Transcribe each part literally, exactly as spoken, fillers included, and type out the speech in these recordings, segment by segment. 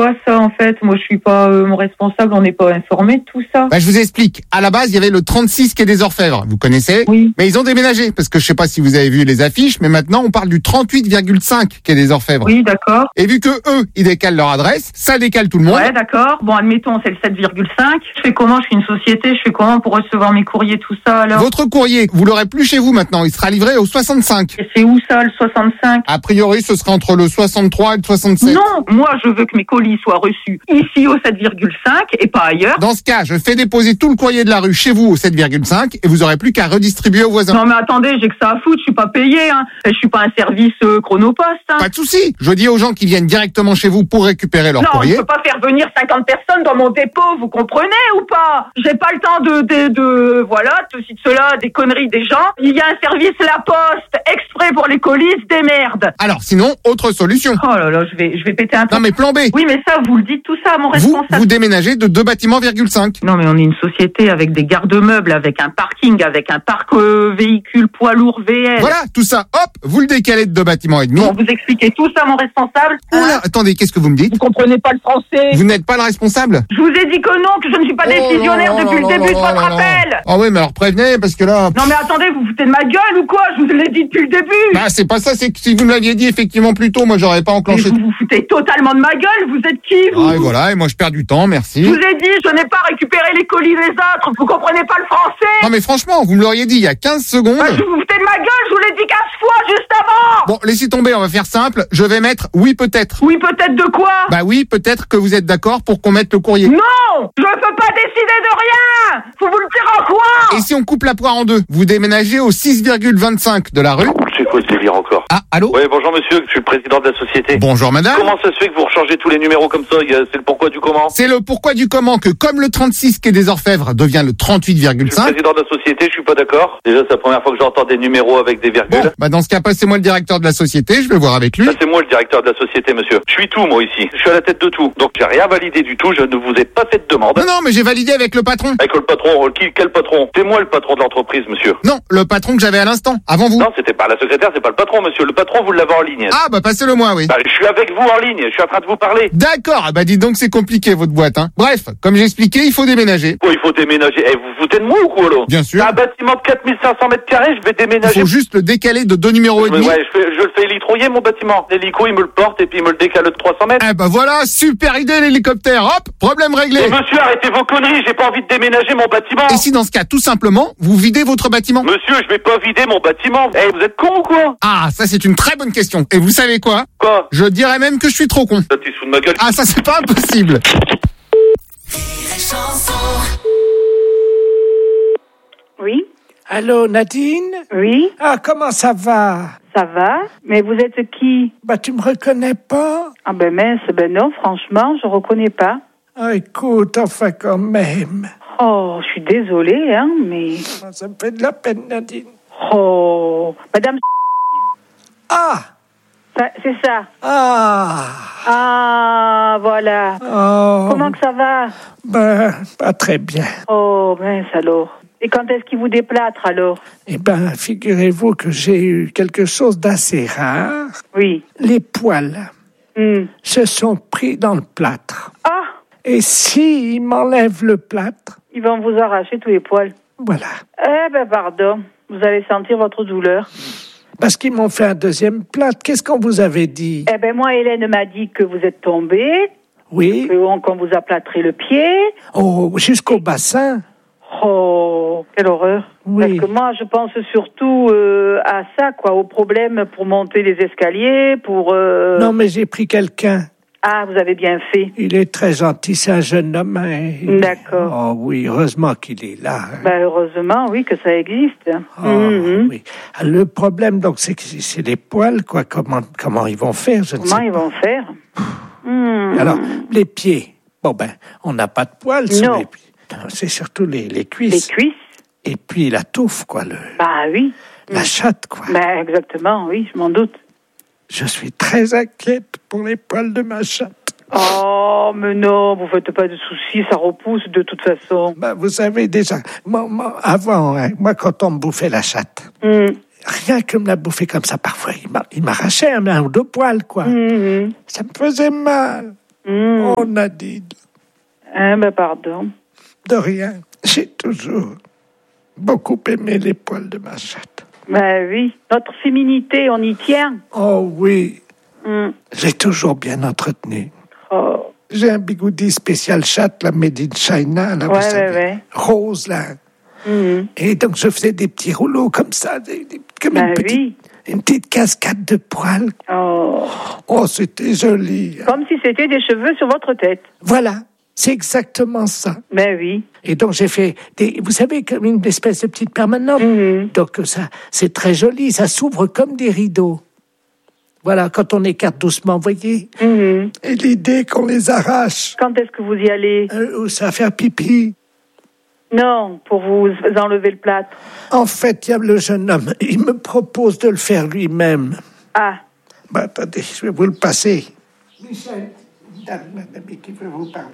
quoi ça en fait? Moi je suis pas euh, mon responsable, on n'est pas informé de tout ça. Bah, je vous explique. À la base, il y avait le trente-six quai des Orfèvres. Vous connaissez? Oui. Mais ils ont déménagé parce que je sais pas si vous avez vu les affiches, mais maintenant on parle du trente-huit virgule cinq quai des Orfèvres. Oui, d'accord. Et vu que eux, ils décalent leur adresse, ça décale tout le monde. Ouais, d'accord. Bon, admettons, c'est le sept virgule cinq. Je fais comment? Je suis une société, je fais comment pour recevoir mes courriers, tout ça alors? Votre courrier, vous l'aurez plus chez vous maintenant. Il sera livré au soixante-cinq. Et c'est où ça, le soixante-cinq? A priori, ce sera entre le soixante-trois et le soixante-sept. Non, moi je veux que mes colis soient reçus ici au sept virgule cinq et pas ailleurs. Dans ce cas, je fais déposer tout le courrier de la rue chez vous au sept virgule cinq et vous aurez plus qu'à redistribuer aux voisins. Non mais attendez, j'ai que ça à foutre, je suis pas payé, hein. Je suis pas un service euh, chronopost, hein. Pas de souci. Je dis aux gens qui viennent directement chez vous pour récupérer leur non, courrier. je peux pas faire venir cinquante personnes dans mon dépôt, vous comprenez ou pas? J'ai pas le temps de, de, de, voilà, de ceci, de cela, des conneries des gens. Il y a un service La Poste exprès pour les colis, des merdes. Alors, sinon, autre solution. Oh là là, je vais, je vais péter un peu. Non mais plan B. Oui, mais ça, vous le dites tout ça à mon Vous, responsable. vous déménagez de deux bâtiments virgule cinq. Non, mais on est une société avec des garde-meubles, avec un parking, avec un parc euh, véhicule poids lourd V L. Voilà, tout ça, hop, vous le décalez de deux bâtiments et demi. Bon, vous expliquez tout ça à mon responsable. Oula, Hein? attendez, qu'est-ce que vous me dites? Vous comprenez pas le français. Vous n'êtes pas le responsable? Je vous ai dit que non, que je ne suis pas décisionnaire Oh là depuis là le début là de votre là là. appel. Ah oui, mais alors prévenez, parce que là... Non mais attendez, vous vous foutez de ma gueule ou quoi? Je vous l'ai dit depuis le début. Bah, c'est pas ça, c'est que si vous me l'aviez dit effectivement plus tôt, moi j'aurais pas Mais enclenché. vous vous foutez totalement de ma gueule. Vous êtes qui, vous? Ah, et voilà, et moi je perds du temps, merci. Je vous ai dit, je n'ai pas récupéré les colis des autres. Vous comprenez pas le français? Non mais franchement, vous me l'auriez dit il y a quinze secondes. Bah, je vous foutez de ma gueule, je vous l'ai dit quinze fois juste avant. Bon, laissez tomber, on va faire simple. Je vais mettre oui peut-être. Oui, peut-être de quoi? Bah oui, peut-être que vous êtes d'accord pour qu'on mette le courrier. Non, je ne peux pas décider de rien. Faut vous le dire en quoi? Et si on coupe la poire en deux, vous déménagez au six virgule vingt-cinq de la rue. C'est quoi ce délire encore? Ah, allô? Oui, bonjour monsieur, je suis le président de la société. Bonjour madame. Comment ça se fait que vous rechangez tous les numéros comme ça? Il y a- C'est le pourquoi du comment? C'est le pourquoi du comment que comme le trente-six quai des Orfèvres devient le trente-huit virgule Je suis le cinq. président de la société, je suis pas d'accord. Déjà, c'est la première fois que j'entends des numéros avec des virgules. Bon, bah dans ce cas, passez-moi le directeur de la société, je vais voir avec lui. Ça, c'est moi le directeur de la société, monsieur. Je suis tout, moi, ici. Je suis à la tête de tout. Donc, j'ai rien validé du tout. Je ne vous ai pas fait de demande. Non, non, mais j'ai validé avec le patron. Avec le patron, qui, quel patron? C'est moi le patron de l'entreprise, monsieur. Non, le patron que j'avais à l'instant, avant vous. Non, c'était pas la secrétaire, c'est pas le patron, monsieur. Le patron, vous l'avez en ligne. Ah, bah passez-le moi, oui. Bah, je suis avec vous en ligne. Je suis en train de vous parler. D'accord, ah bah dites donc c'est compliqué votre boîte, hein. Bref, comme j'ai expliqué, il faut déménager. Quoi, il faut déménager? Eh, vous vous foutez de moi ou quoi, là? Bien sûr. C'est un bâtiment de quatre mille cinq cents mètres carrés, je vais Il déménager. faut juste le décaler de deux numéros et Mais demi. ouais, je, fais, je le fais hélitroyer, mon bâtiment. L'hélico, il me le porte et puis il me le décale de trois cents mètres. Eh bah voilà, super idée l'hélicoptère, hop, problème réglé. Mais monsieur, arrêtez vos conneries, j'ai pas envie de déménager mon bâtiment. Et si dans ce cas, tout simplement, vous videz votre bâtiment? Monsieur, je vais pas vider mon bâtiment. Eh, vous êtes con ou quoi? Ah, ça c'est une très bonne question. Et vous savez quoi? Quoi? Je dirais même que je suis trop con. Là, tu te fous de ma gueule. Ah, ça c'est pas impossible. Oui, Allô, Nadine? oui, Ah, comment ça va? ça va. Mais vous êtes qui? Bah, tu me reconnais pas? Ah ben mince, ben non, franchement, je reconnais pas. Ah, écoute, enfin quand même. Oh, je suis désolée, hein, mais... Ça me fait de la peine, Nadine. Oh, Madame... Ah! ça- C'est ça. Ah! Ah, voilà. Oh! Comment que ça va? Ben, pas très bien. Oh, mince alors. Et quand est-ce qu'il vous déplâtre alors? Eh ben, figurez-vous que j'ai eu quelque chose d'assez rare. Oui. Les poils Hmm. se sont pris dans le plâtre. Ah, Et s'ils m'enlèvent le plâtre, ils vont vous arracher tous les poils. voilà. Eh ben pardon, vous allez sentir votre douleur. Parce qu'ils m'ont fait un deuxième plâtre. Qu'est-ce qu'on vous avait dit? Eh ben moi, Hélène m'a dit que vous êtes tombé, Oui? que- qu'on vous a plâtré le pied. Oh, jusqu'au bassin? Oh, quelle horreur. Oui. Parce que moi, je pense surtout euh, à ça, quoi, au problème pour monter les escaliers, pour... euh, Non, mais j'ai pris quelqu'un. Ah, vous avez bien fait. Il est très gentil, c'est un jeune homme. Hein. D'accord. Oh oui, heureusement qu'il est là. Hein. Ben, heureusement, oui, que ça existe. Oh, Mhm. oui. Le problème, donc, c'est que c'est les poils, quoi. Comment, comment ils vont faire, je ne Comment sais ils vont faire? Mhm. Alors, les pieds. Bon, ben, on n'a pas de poils sur Non. les pieds. Non, c'est surtout les, les Les cuisses. cuisses? Et puis la touffe, quoi. Le, Bah oui. la chatte, quoi. Ben, exactement, oui, je m'en doute. Je suis très inquiète pour les poils de ma chatte. Oh, mais non, vous faites pas de soucis, ça repousse de toute façon. Ben, vous savez déjà, moi, moi, avant, hein, moi, quand on me bouffait la chatte, Mhm. rien que me la bouffer comme ça, parfois, il m'a- il m'arrachait un, un ou deux poils, quoi. Mhm. Ça me faisait mal. Mmh. Oh, Nadine, Ah, ben pardon. de rien. J'ai toujours beaucoup aimé les poils de ma chatte. Ben oui, notre féminité, on y tient. Oh oui, Mmh. j'ai toujours bien entretenu. Oh. J'ai un bigoudi spécial chatte, la made in China, là, vous Ouais, savez, ouais, ouais. rose, là. Mmh. Et donc, je faisais des petits rouleaux comme ça, des, des- comme Ben une, petite, oui. une petite cascade de poils. Oh. Oh, c'était joli. Comme si c'était des cheveux sur votre tête. Voilà, c'est exactement ça. Ben oui. Et donc, j'ai fait, des, vous savez, comme une espèce de petite permanente. Mhm. Donc, ça, c'est très joli, ça s'ouvre comme des rideaux. Voilà, quand on écarte doucement, vous voyez. Mhm. Et l'idée qu'on les arrache, Quand est-ce que vous y allez? euh, où ça va faire pipi. Non, pour vous enlever le plâtre. En fait, il y a le jeune homme, il me propose de le faire lui-même. Ah, Bah, attendez, je vais vous le passer. Michel, dame, madame, qui veut vous parler.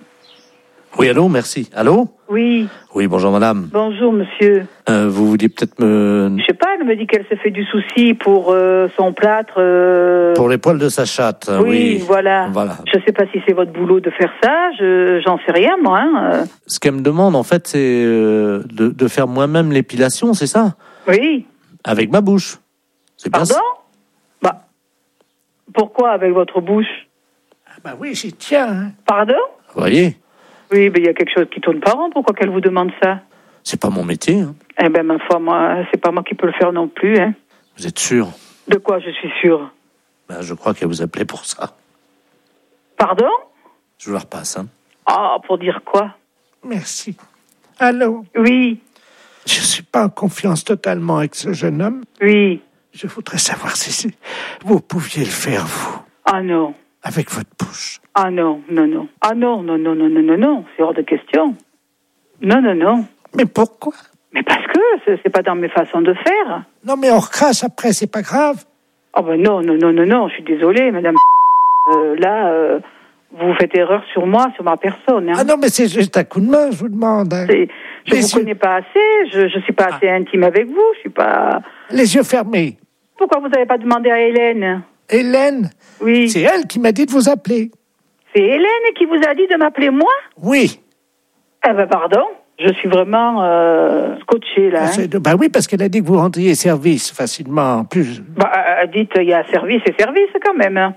Oui, allô, merci. Allô? oui. Oui, bonjour madame. Bonjour, monsieur. Euh, vous vouliez peut-être me... Je sais pas, elle me dit qu'elle se fait du souci pour euh, son plâtre. euh, Pour les poils de sa chatte, Oui, oui. voilà. Voilà. Je sais pas si c'est votre boulot de faire ça, je j'en sais rien, moi. Hein. euh. Ce qu'elle me demande, en fait, c'est euh, de, de faire moi-même l'épilation, c'est ça? Oui. Avec ma bouche. C'est bien Pardon? ça. Bah, pourquoi avec votre bouche? Ah bah oui, j'y tiens. Hein. Pardon? Vous voyez? Oui, mais il y a quelque chose qui tourne pas rond. Pourquoi qu'elle vous demande ça? C'est pas mon métier, hein. Eh ben, ma foi, moi, c'est pas moi qui peux le faire non plus. Hein. Vous êtes sûr? De quoi je suis sûre? Ben, je crois qu'elle vous appelait pour ça. Pardon? Je vous la repasse, hein. Ah, pour dire quoi? Merci. Allô? Oui, Je suis pas en confiance totalement avec ce jeune homme. oui. Je voudrais savoir si c'est- vous pouviez le faire, vous, Ah non. avec votre bouche. Ah non, non, non. Ah non, non, non, non, non, non, non. C'est hors de question. Non, non, non. Mais pourquoi? Mais parce que c'est c'est pas dans mes façons de faire. Non, mais on recrache après, c'est pas grave. Ah ben non, non, non, non, non. Je suis désolée, madame. Euh, là, euh, vous faites erreur sur moi, sur ma personne. Hein. Ah non, mais c'est juste un coup de main, je vous demande. Hein. C'est- Je Les vous yeux- connais pas assez. Je je suis pas assez intime avec vous. Je suis pas. Les yeux fermés. Pourquoi vous n'avez pas demandé à Hélène? Hélène, Oui. c'est elle qui m'a dit de vous appeler. C'est Hélène qui vous a dit de m'appeler moi? Oui. Eh ben pardon. Je suis vraiment euh, scotchée là. Ah, hein. c'est de- Bah oui, parce qu'elle a dit que vous rendriez service facilement. En plus, Bah, euh, dites, il y a service et service quand même. hein.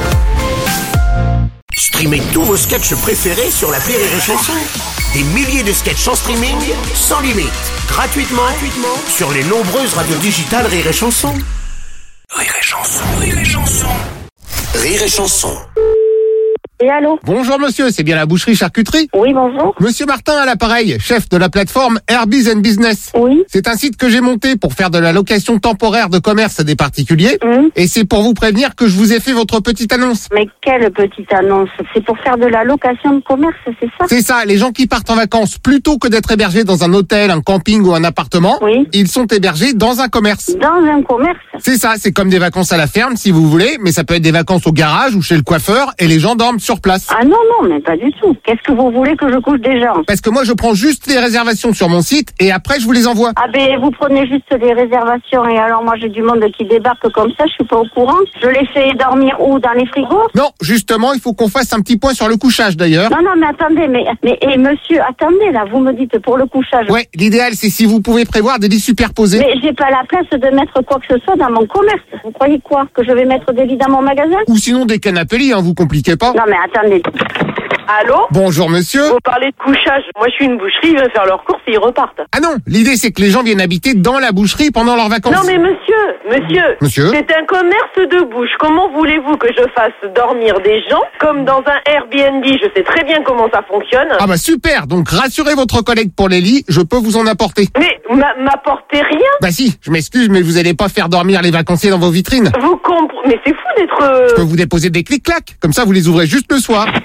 Streamez tous vos sketchs préférés sur l'appli Rire et Chanson. Des milliers de sketchs en streaming, sans limite, gratuitement, gratuitement sur les nombreuses radios digitales Rire et Chanson. Rire et Chanson, Rire et Chanson. Rire et Chanson. Et allô? Bonjour monsieur, c'est bien la boucherie charcuterie? Oui, bonjour. Monsieur Martin à l'appareil, chef de la plateforme Airbiz and Business. Oui. C'est un site que j'ai monté pour faire de la location temporaire de commerce à des particuliers. Hum. Et c'est pour vous prévenir que je vous ai fait votre petite annonce. Mais quelle petite annonce? C'est pour faire de la location de commerce, c'est ça? C'est ça, les gens qui partent en vacances, plutôt que d'être hébergés dans un hôtel, un camping ou un appartement, Oui. ils sont hébergés dans un commerce. Dans un commerce? C'est ça, c'est comme des vacances à la ferme si vous voulez, mais ça peut être des vacances au garage ou chez le coiffeur et les gens dorment sur place. Ah non, non, mais pas du tout. Qu'est-ce que vous voulez que je couche des gens? Parce que moi je prends juste les réservations sur mon site et après je vous les envoie. Ah ben, vous prenez juste les réservations et alors moi j'ai du monde qui débarque comme ça, je suis pas au courant. Je les fais dormir où? Dans les frigos? Non, justement, il faut qu'on fasse un petit point sur le couchage d'ailleurs. Non, non, mais attendez, mais, mais, et monsieur, attendez là, vous me dites pour le couchage. Ouais, l'idéal c'est si vous pouvez prévoir des lits superposés. Mais j'ai pas la place de mettre quoi que ce soit dans mon commerce. Vous croyez quoi? Que je vais mettre des lits dans mon magasin? Ou sinon des canapés lits, hein, vous compliquez pas. Non mais attendez. Allô? Bonjour monsieur. Vous parlez de couchage. Moi, je suis une boucherie, ils viennent faire leurs courses et ils repartent. Ah non, l'idée c'est que les gens viennent habiter dans la boucherie pendant leurs vacances. Non, mais monsieur, monsieur, Monsieur c'est un commerce de bouche. Comment voulez-vous que je fasse dormir des gens comme dans un Airbnb? Je sais très bien comment ça fonctionne. Ah bah super, donc rassurez votre collègue pour les lits, je peux vous en apporter. Mais m'a- m'apportez rien? Bah si, je m'excuse, mais vous allez pas faire dormir les vacanciers dans vos vitrines. Vous comprenez? Mais c'est fou d'être... Je peux Euh... vous déposer des clics-clacs, comme ça vous les ouvrez juste le soir.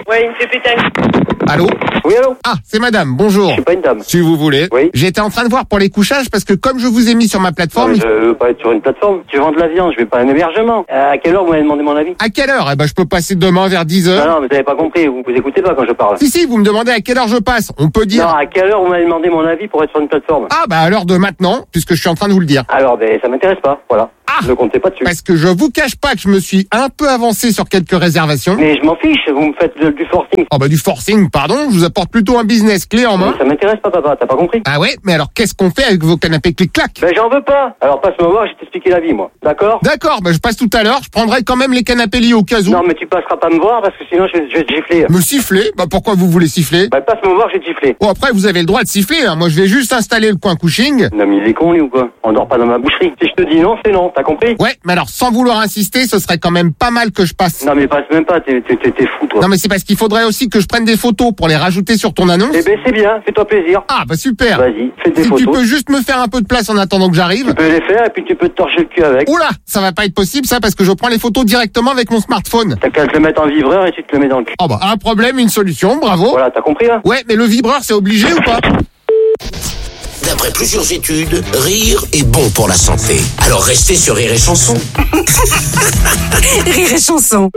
Ouais, il me fait péter un... Allô? Oui, allô? Ah, c'est madame, bonjour. Je suis pas une dame. Si vous voulez. Oui. J'étais en train de voir pour les couchages parce que comme je vous ai mis sur ma plateforme... Non, je veux pas être sur une plateforme. Tu vends de la viande, je vais pas un hébergement. Euh, à quelle heure vous m'avez demandé mon avis? À quelle heure? Eh ben, je peux passer demain vers dix heures. Non, non, mais vous avez pas compris, vous, vous écoutez pas quand je parle. Si, si, vous me demandez à quelle heure je passe. On peut dire... Non, à quelle heure vous m'avez demandé mon avis pour être sur une plateforme? Ah, bah à l'heure de maintenant, puisque je suis en train de vous le dire. Alors, ben, ça m'intéresse pas, voilà. Ah. Ne comptez pas dessus. Parce que je vous cache pas que je me suis un peu avancé sur quelques réservations. Mais je m'en fiche, vous me faites de- du forcing. Oh bah du forcing, pardon, je vous apporte plutôt un business clé en main. Ça m'intéresse pas, papa, t'as pas compris? Ah ouais, mais alors qu'est-ce qu'on fait avec vos canapés clic-clac? Ben, j'en veux pas. Alors, passe-moi voir, je vais t'expliquer la vie, moi. D'accord? D'accord, bah je passe tout à l'heure, je prendrai quand même les canapés liés au cas où. Non, mais tu passeras pas me voir parce que sinon je vais, je vais te gifler. Me siffler? Bah pourquoi vous voulez siffler? Ben, passe-moi voir, je vais te gifler. Bon après vous avez le droit de siffler, hein. Moi je vais juste installer le coin couching. Non, mais il est con, lui, ou quoi? On dort pas dans ma boucherie. Si je te dis non, c'est non, t'as compris? Ouais, mais alors sans vouloir insister, ce serait quand même pas mal que je passe. Non, mais passe même pas, t'es, t'es, t'es, t'es fou, toi. Non mais c'est parce qu'il faudrait aussi que je prenne des photos pour les rajouter sur ton annonce. Eh ben, c'est bien, fais-toi plaisir. Ah bah super. Vas-y, fais des Si photos. tu peux juste me faire un peu de place en attendant que j'arrive. Tu peux les faire et puis tu peux te torcher le cul avec. Oula, ça va pas être possible ça parce que je prends les photos directement avec mon smartphone. T'as qu'à te le mettre en vibreur et tu te le mets dans le cul. Oh bah un problème, une solution, bravo. Voilà, t'as compris là? Ouais, mais le vibreur c'est obligé ou pas? D'après plusieurs études, rire est bon pour la santé. Alors restez sur Rire et Chanson. Rire et Chanson.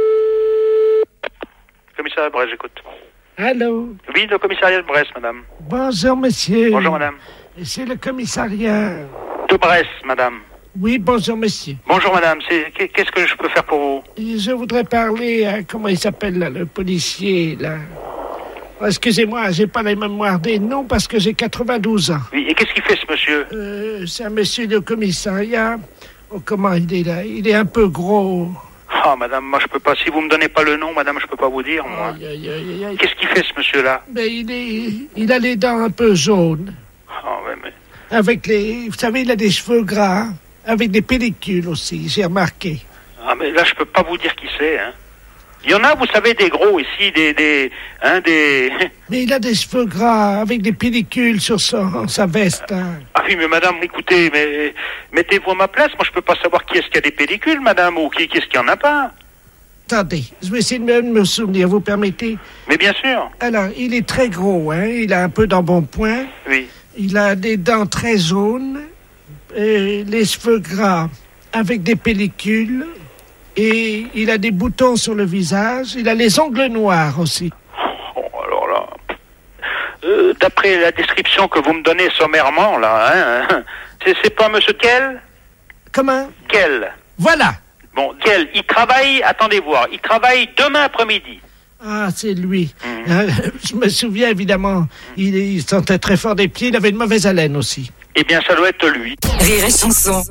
Commissariat de Brest, j'écoute. Allô? Oui, le commissariat de Brest, madame. Bonjour, monsieur. Bonjour, madame. C'est le commissariat. De Brest, madame. Oui, bonjour, monsieur. Bonjour, madame. C'est... Qu'est-ce que je peux faire pour vous? Je voudrais parler à, comment il s'appelle, là, le policier, là. Oh, excusez-moi, j'ai pas la mémoire des noms parce que j'ai quatre-vingt-douze ans. Oui, et qu'est-ce qu'il fait, ce monsieur? Euh, c'est un monsieur de commissariat. Oh, comment il est là? Il est un peu gros. Ah, madame, moi, je peux pas... Si vous me donnez pas le nom, madame, je peux pas vous dire, moi. Aïe, aïe, aïe, aïe. Qu'est-ce qu'il fait, ce monsieur-là? Ben, il est, il a les dents un peu jaunes. Ah, ouais, mais... Avec les, vous savez, il a des cheveux gras. Avec des pellicules aussi, j'ai remarqué. Ah, mais là, je peux pas vous dire qui c'est, hein. Il y en a, vous savez, des gros ici, des... des hein, des... Mais il a des cheveux gras avec des pellicules sur son, sa veste. Hein. Ah oui, mais madame, écoutez, mais mettez-vous à ma place. Moi, je peux pas savoir qui est-ce qui a des pellicules, madame, ou qui, qui est-ce qui en a pas. Attendez, je vais essayer de me, me souvenir, vous permettez? Mais bien sûr. Alors, il est très gros, hein. Il a un peu d'embonpoint. Oui. Il a des dents très jaunes, et les cheveux gras avec des pellicules. Et il a des boutons sur le visage. Il a les ongles noirs aussi. Oh, alors là... Euh, d'après la description que vous me donnez sommairement, là, hein, c'est, c'est pas monsieur Kell? Comment? Kell. Voilà. Bon, Kell, il travaille, attendez voir, il travaille demain après-midi. Ah, c'est lui. Mmh. Euh, je me souviens, évidemment, il, il sentait très fort des pieds. Il avait une mauvaise haleine aussi. Eh bien, ça doit être lui. Rire et Chanson.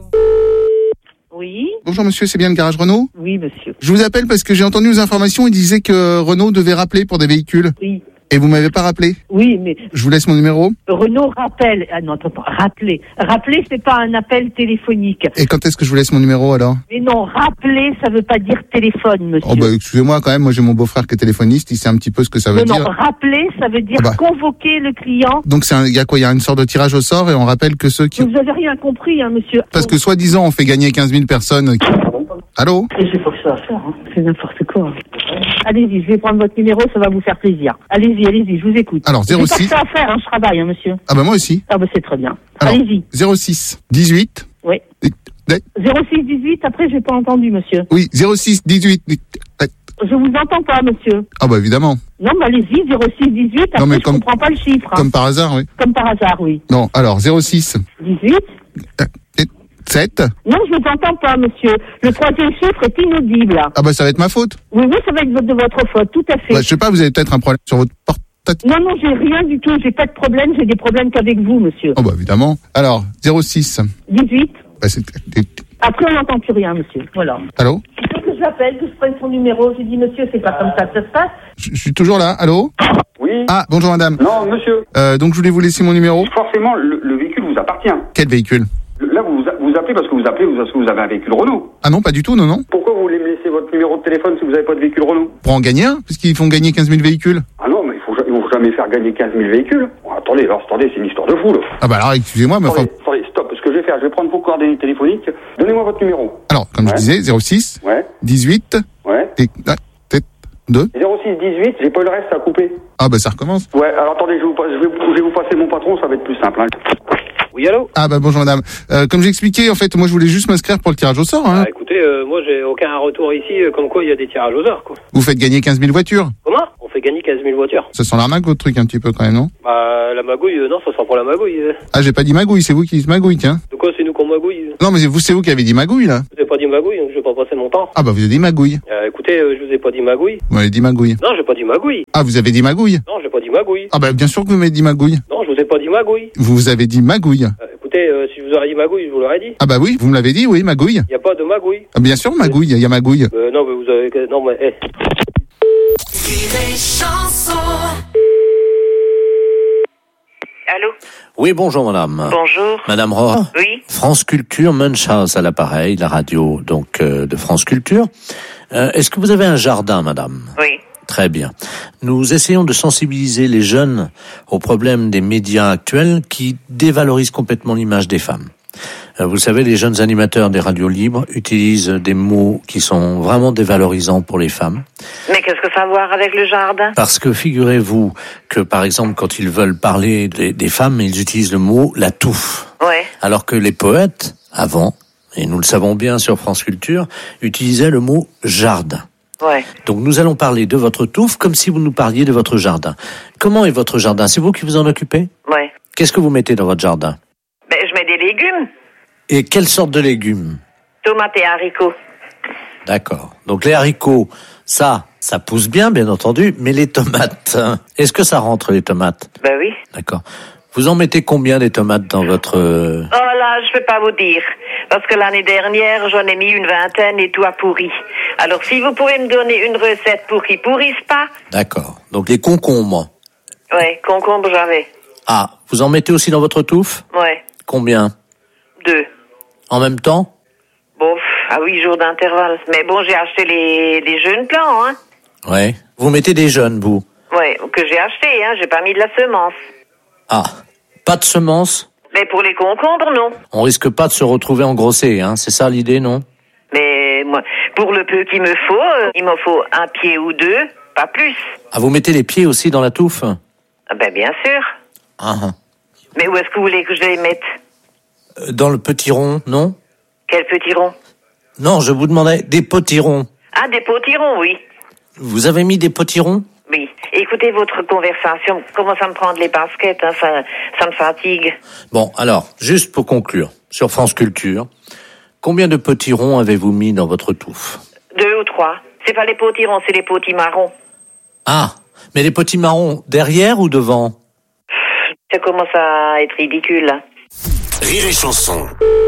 Oui. Bonjour monsieur, c'est bien le garage Renault? Oui, monsieur. Je vous appelle parce que j'ai entendu aux informations, il disait que Renault devait rappeler pour des véhicules. Oui. Et vous m'avez pas rappelé? Oui, mais... Je vous laisse mon numéro. Renault rappelle... Ah non, attends, rappeler. Rappeler, c'est pas un appel téléphonique. Et quand est-ce que je vous laisse mon numéro alors? Mais non, rappeler, ça veut pas dire téléphone, monsieur. Oh bah excusez-moi quand même, moi j'ai mon beau-frère qui est téléphoniste, il sait un petit peu ce que ça veut non, dire. Non, rappeler, ça veut dire ah bah. convoquer le client. Donc c'est un, il y a quoi? Il y a une sorte de tirage au sort et on rappelle que ceux qui... Vous avez rien compris, hein, monsieur. Parce que soi-disant on fait gagner quinze mille personnes. Qui... Allô? C'est pas que ça à faire, hein. C'est n'importe quoi. Allez-y, je vais prendre votre numéro, ça va vous faire plaisir. Allez-y, allez-y, je vous écoute. Alors, zéro six... C'est pas que ça à faire, hein, je travaille, hein, monsieur. Ah bah moi aussi. Ah bah c'est très bien. Alors, allez-y. zéro six dix-huit... Oui. zéro six dix-huit, après j'ai pas entendu, monsieur. Oui, zéro six dix-huit... Je vous entends pas, monsieur. Ah bah évidemment. Non, mais allez-y, zéro six dix-huit, après non, mais je comme, comprends pas le chiffre. Hein. Comme par hasard, oui. Comme par hasard, oui. Non, alors, zéro six... dix-huit... sept... Non, je ne vous entends pas, monsieur. Le troisième chiffre est inaudible. Ah bah ça va être ma faute. Oui, oui, ça va être de votre faute, tout à fait. Bah, je sais pas, vous avez peut-être un problème sur votre porte... Non, non, j'ai rien du tout, j'ai pas de problème, j'ai des problèmes qu'avec vous, monsieur. Oh bah évidemment. Alors, zéro six... dix-huit... Bah, c'est... Après, on n'entend plus rien, monsieur. Voilà. Allô? Il faut que je l'appelle, que je prenne son numéro. J'ai dit, monsieur, c'est pas comme ça que ça se passe. Je, je suis toujours là. Allô? Oui. Ah, bonjour madame. Non, monsieur. Euh, donc je voulais vous laisser mon numéro. Forcément, le, le véhicule vous appartient. Quel véhicule? Là, vous vous appelez parce que vous appelez parce que vous avez un véhicule Renault. Ah non, pas du tout, non, non. Pourquoi vous voulez me laisser votre numéro de téléphone si vous n'avez pas de véhicule Renault? Pour en gagner un, puisqu'ils font gagner quinze mille véhicules. Ah non, mais il faut, ils vont jamais faire gagner quinze mille véhicules. Bon, attendez, alors, attendez, c'est une histoire de fou, là. Ah bah alors, excusez-moi, mais enfin... Attendez, attendez, stop, ce que je vais faire, je vais prendre vos coordonnées téléphoniques. Donnez-moi votre numéro. Alors, comme ouais. je disais, zéro six... Ouais. dix-huit... Ouais. Et... Ah, Deux. zéro six dix-huit, j'ai pas eu le reste, ça a coupé. Ah bah ça recommence. Ouais, alors attendez, je, vous, passe- je, vais, je vais vous passer mon patron, ça va être plus simple. Hein. Oui, allô? Ah bah bonjour madame. Euh, comme j'expliquais, en fait, moi je voulais juste m'inscrire pour le tirage au sort. Hein. Ah, écoutez, euh, moi j'ai aucun retour ici, euh, comme quoi il y a des tirages aux heures, quoi. Vous faites gagner quinze mille voitures. Comment? On fait gagner quinze mille voitures. Ça sent l'arnaque votre truc un petit peu quand même, non? Bah, la magouille, euh, non, ça sent pas la magouille. euh. Ah j'ai pas dit magouille, c'est vous qui dites magouille, tiens. De quoi c'est nous qu'on magouille? Non mais vous c'est vous qui avez dit magouille là. Je vous ai pas dit magouille, donc je vais pas passer mon temps. Ah bah vous avez dit magouille. Euh, écoutez, euh, je vous ai pas dit magouille. Vous m'avez dit magouille. Non, j'ai pas dit magouille. Ah vous avez dit magouille. Non, j'ai pas dit magouille. Ah bah bien sûr que vous m'avez dit magouille. Non, je vous ai pas dit magouille. Vous avez dit magouille. Euh, écoutez, euh, si je vous aurais dit magouille, je vous l'aurais dit. Ah bah oui, vous me l'avez dit, oui, magouille. Y a pas de magouille. Ah bien sûr magouille, il y a magouille. Euh, non, mais vous avez... Non, mais... eh. Allô? Oui, bonjour madame. Bonjour. Madame Rohr. Oui. France Culture, Munchhouse à l'appareil, la radio donc euh, de France Culture. Euh, est-ce que vous avez un jardin, madame? Oui. Très bien. Nous essayons de sensibiliser les jeunes aux problèmes des médias actuels qui dévalorisent complètement l'image des femmes. Euh, vous le savez, les jeunes animateurs des radios libres utilisent des mots qui sont vraiment dévalorisants pour les femmes. Mais qu'est-ce que ça a à voir avec le jardin? Parce que figurez-vous que, par exemple, quand ils veulent parler des, des femmes, ils utilisent le mot « la touffe ». Ouais. Alors que les poètes, avant, et nous le savons bien sur France Culture, utilisaient le mot « jardin ». Ouais. Donc nous allons parler de votre touffe comme si vous nous parliez de votre jardin. Comment est votre jardin? C'est vous qui vous en occupez? Ouais. Qu'est-ce que vous mettez dans votre jardin? Ben, je mets des légumes. Et quelle sorte de légumes? Tomates et haricots. D'accord. Donc les haricots, ça, ça pousse bien, bien entendu, mais les tomates, hein, est-ce que ça rentre les tomates? Ben oui. D'accord. Vous en mettez combien des tomates dans votre... euh, Oh là, je peux pas vous dire. Parce que l'année dernière, j'en ai mis une vingtaine et tout a pourri. Alors, si vous pouvez me donner une recette pour qu'ils pourrissent pas. D'accord. Donc les concombres. Ouais, concombre, j'avais. Ah, vous en mettez aussi dans votre touffe? Ouais. Combien? Deux. En même temps? Bon, pff, à huit jours d'intervalle. Mais bon, j'ai acheté les, les jeunes plants, hein. Ouais. Vous mettez des jeunes, vous? Ouais, que j'ai acheté, hein. J'ai pas mis de la semence. Ah, pas de semences? Mais pour les concombres, non. On risque pas de se retrouver engrossé, hein? C'est ça l'idée, non? Mais moi, pour le peu qu'il me faut, euh, il m'en faut un pied ou deux, pas plus. Ah, vous mettez les pieds aussi dans la touffe? Ah ben bien sûr. Ah, ah. Mais où est-ce que vous voulez que je les mette? Euh, Dans le petit rond, non? Quel petit rond? Non, je vous demandais des potirons. Ah, des potirons, oui. Vous avez mis des potirons? Oui. Écoutez, votre conversation commence à me prendre les baskets, hein, ça, ça me fatigue. Bon, alors, juste pour conclure, sur France Culture, combien de potirons avez-vous mis dans votre touffe? Deux ou trois. C'est pas les potirons, c'est les potimarrons. Ah, mais les potimarrons, derrière ou devant? Ça commence à être ridicule, là. Rire et chanson.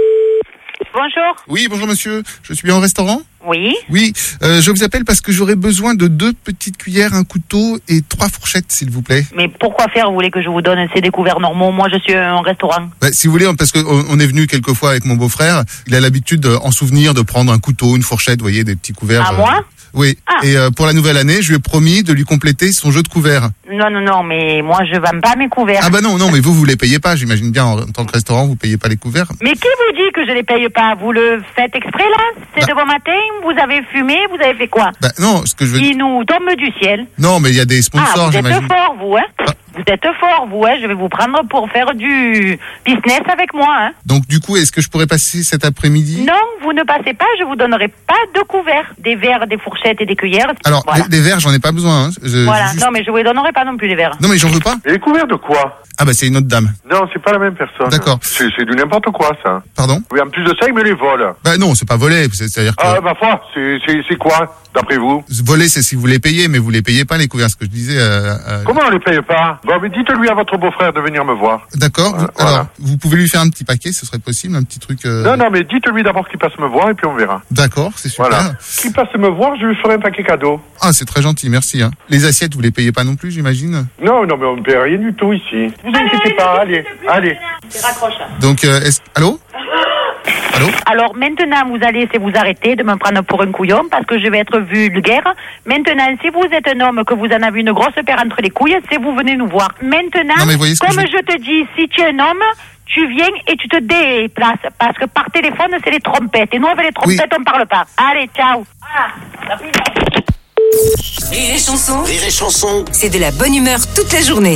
Bonjour. Oui, bonjour monsieur. Je suis bien au restaurant? Oui. Oui, euh, je vous appelle parce que j'aurais besoin de deux petites cuillères, un couteau et trois fourchettes, s'il vous plaît. Mais pourquoi faire? Vous voulez que je vous donne ces découverts normaux? Moi, je suis un restaurant. Bah, si vous voulez, parce qu'on on est venu quelques fois avec mon beau-frère. Il a l'habitude, euh, en souvenir, de prendre un couteau, une fourchette, vous voyez, des petits couverts. À euh, moi? Oui. Ah. Et euh, pour la nouvelle année, je lui ai promis de lui compléter son jeu de couverts. Non, non, non, mais moi, je vends pas mes couverts. Ah bah non, non, mais vous, vous les payez pas. J'imagine bien, en, en tant que restaurant, vous payez pas les couverts. Mais qui vous dit que je les paye pas? Vous le faites exprès, là? C'est de bon matin? Vous avez fumé? Vous avez fait quoi? Bah non, ce que je veux Il nous tombe du ciel. Non, mais il y a des Ah, sponsors, vous êtes j'imagine. fort, vous, hein? Vous êtes fort, vous, hein? Je vais vous prendre pour faire du business avec moi, hein? Donc du coup, est-ce que je pourrais passer cet après-midi? Non, vous ne passez pas, je vous donnerai pas de couverts. Des verres, des fourchettes et des cuillères. Alors, voilà. des, des verres, j'en ai pas besoin. Hein. Je- Voilà, juste- non, mais je vous les donnerai pas non plus, les verres. Non, mais j'en veux pas. Et les couverts de quoi? Ah bah c'est une autre dame. Non, c'est pas la même personne. D'accord. C'est c'est du n'importe quoi, ça. Pardon? Oui, en plus de ça, il me les vole. Bah non, c'est pas voler. c'est- C'est-à-dire que Ah, ma foi, c'est c'est- c'est quoi, d'après vous? voler, c'est si vous les payez, mais vous les payez pas les couverts. Ce que je disais. Euh, euh, Comment on les paye pas? Bon, mais dites-lui à votre beau-frère de venir me voir. D'accord. Voilà. Alors, vous pouvez lui faire un petit paquet, ce serait possible, un petit truc. euh, Non, non, mais dites-lui d'abord qu'il passe me voir et puis on verra. D'accord, c'est super. Voilà. Qu'il passe me voir, je lui ferai un paquet cadeau. Ah, c'est très gentil, merci. Hein. Les assiettes, vous les payez pas non plus, j'imagine. Non, non, mais on ne paye rien du tout ici. Vous inquiétez pas, allez, allez. Raccroche. Donc, euh, est-ce... allô? Allô? Alors maintenant, vous allez laisser vous arrêter de me prendre pour un couillon parce que je vais être vulgaire. Maintenant, si vous êtes un homme, que vous en avez une grosse paire entre les couilles, c'est vous venez nous voir. Maintenant, Non, mais voyez ce que comme je- je... te dis, si tu es un homme, tu viens et tu te déplaces parce que par téléphone, c'est les trompettes. Et nous, avec les trompettes, on parle pas. Allez, ciao. Ah, rapidement. Rire et chanson. Rire et chanson. C'est de la bonne humeur toute la journée.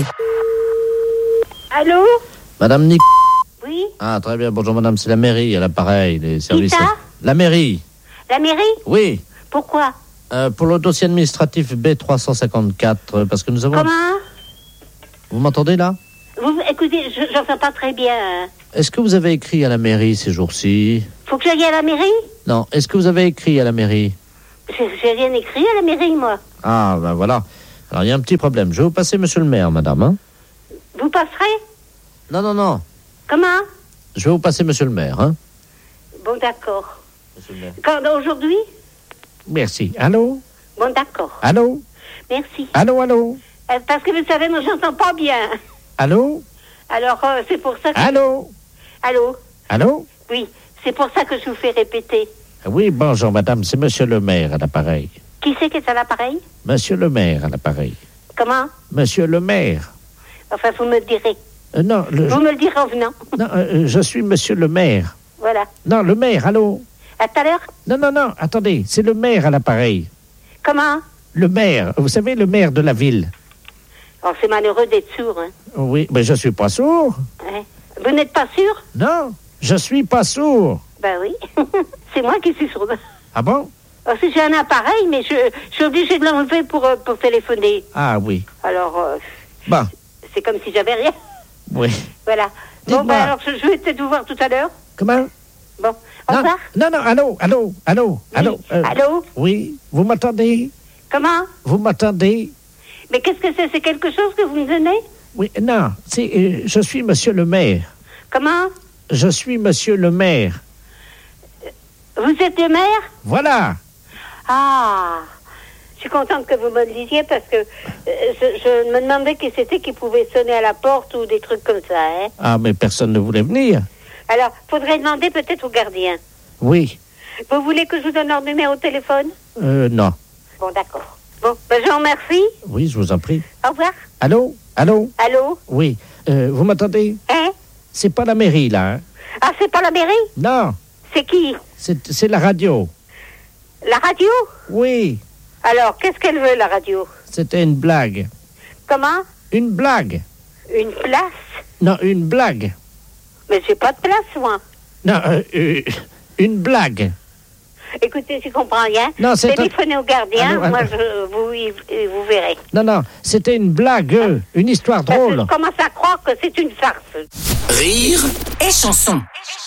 Allô? Madame Nic... Oui? Ah, très bien. Bonjour, madame. C'est la mairie, à l'appareil, les services... Qui ça? La mairie. La mairie? Oui. Pourquoi? Euh, pour le dossier administratif B trois cent cinquante-quatre, euh, parce que nous avons... Comment? Vous m'entendez, là? Vous, écoutez, je j'entends pas très bien. Est-ce que vous avez écrit à la mairie ces jours-ci? Faut que j'aille à la mairie? Non. Est-ce que vous avez écrit à la mairie? J'ai j'ai rien écrit à la mairie, moi. Ah, ben voilà. Alors, il y a un petit problème. Je vais vous passer monsieur le maire, madame, hein? Vous passerez? Non, non, non. Comment? Je vais vous passer monsieur le maire, hein? Bon, d'accord. Monsieur le maire. Quand, aujourd'hui? Merci. Allô? Bon, d'accord. Allô? Merci. Allô, allô? Euh, parce que vous savez, moi, j'entends pas bien. Allô? Alors, euh, c'est pour ça que... Allô? Allô? Allô? Oui, c'est pour ça que je vous fais répéter. Oui, bonjour, madame. C'est monsieur le maire à l'appareil. Qui c'est qui est à l'appareil? Monsieur le maire à l'appareil. Comment? Monsieur le maire. Enfin, vous me le direz. Euh, non, le... Vous me le direz en venant. Non, euh, je suis monsieur le maire. Voilà. Non, le maire, allô? À tout à l'heure? Non, non, non, attendez. C'est le maire à l'appareil. Comment? Le maire. Vous savez, le maire de la ville. Oh, c'est malheureux d'être sourd, hein. Oui, mais je suis pas sourd. Hein? Vous n'êtes pas sûr? Non, je suis pas sourd. Ben oui. C'est moi qui suis sourde. Ah bon? Oh, si j'ai un appareil, mais je, je suis obligée de l'enlever pour, euh, pour téléphoner. Ah oui. Alors, euh, Bon. c'est comme si j'avais rien. Oui. Voilà. Bon, ben alors, je, je vais peut-être vous voir tout à l'heure. Comment? Bon, au Non, revoir. non, non, allô, allô, allô, Oui. allô. euh, Allô? Oui, vous m'entendez? Comment? Vous m'entendez? Mais qu'est-ce que c'est? C'est quelque chose que vous me donnez? Oui, non, c'est, euh, je suis monsieur le maire. Comment? Je suis monsieur le maire. Vous êtes le maire? Voilà. Ah, je suis contente que vous me le disiez parce que euh, je, je me demandais qui c'était qui pouvait sonner à la porte ou des trucs comme ça, hein. Ah, mais personne ne voulait venir. Alors, faudrait demander peut-être au gardien. Oui. Vous voulez que je vous donne leur numéro de téléphone? Euh, non. Bon, d'accord. Bon, ben, je vous remercie. Oui, je vous en prie. Au revoir. Allô? Allô? Allô? Oui. Euh, vous m'entendez? Hein? C'est pas la mairie, là, hein? Ah, c'est pas la mairie? Non. C'est qui? C'est, c'est la radio. La radio? Oui. Alors, qu'est-ce qu'elle veut, la radio? C'était une blague. Comment? Une blague. Une place? Non, une blague. Mais j'ai pas de place, moi. Non, euh, euh, une blague. Écoutez, je comprends rien. Non, c'est Téléphonez au gardien, Allô, allô. moi, je, vous, y- vous verrez. Non, non, c'était une blague, euh, une histoire Parce que drôle. je commence à croire que c'est une farce. Rire et chanson.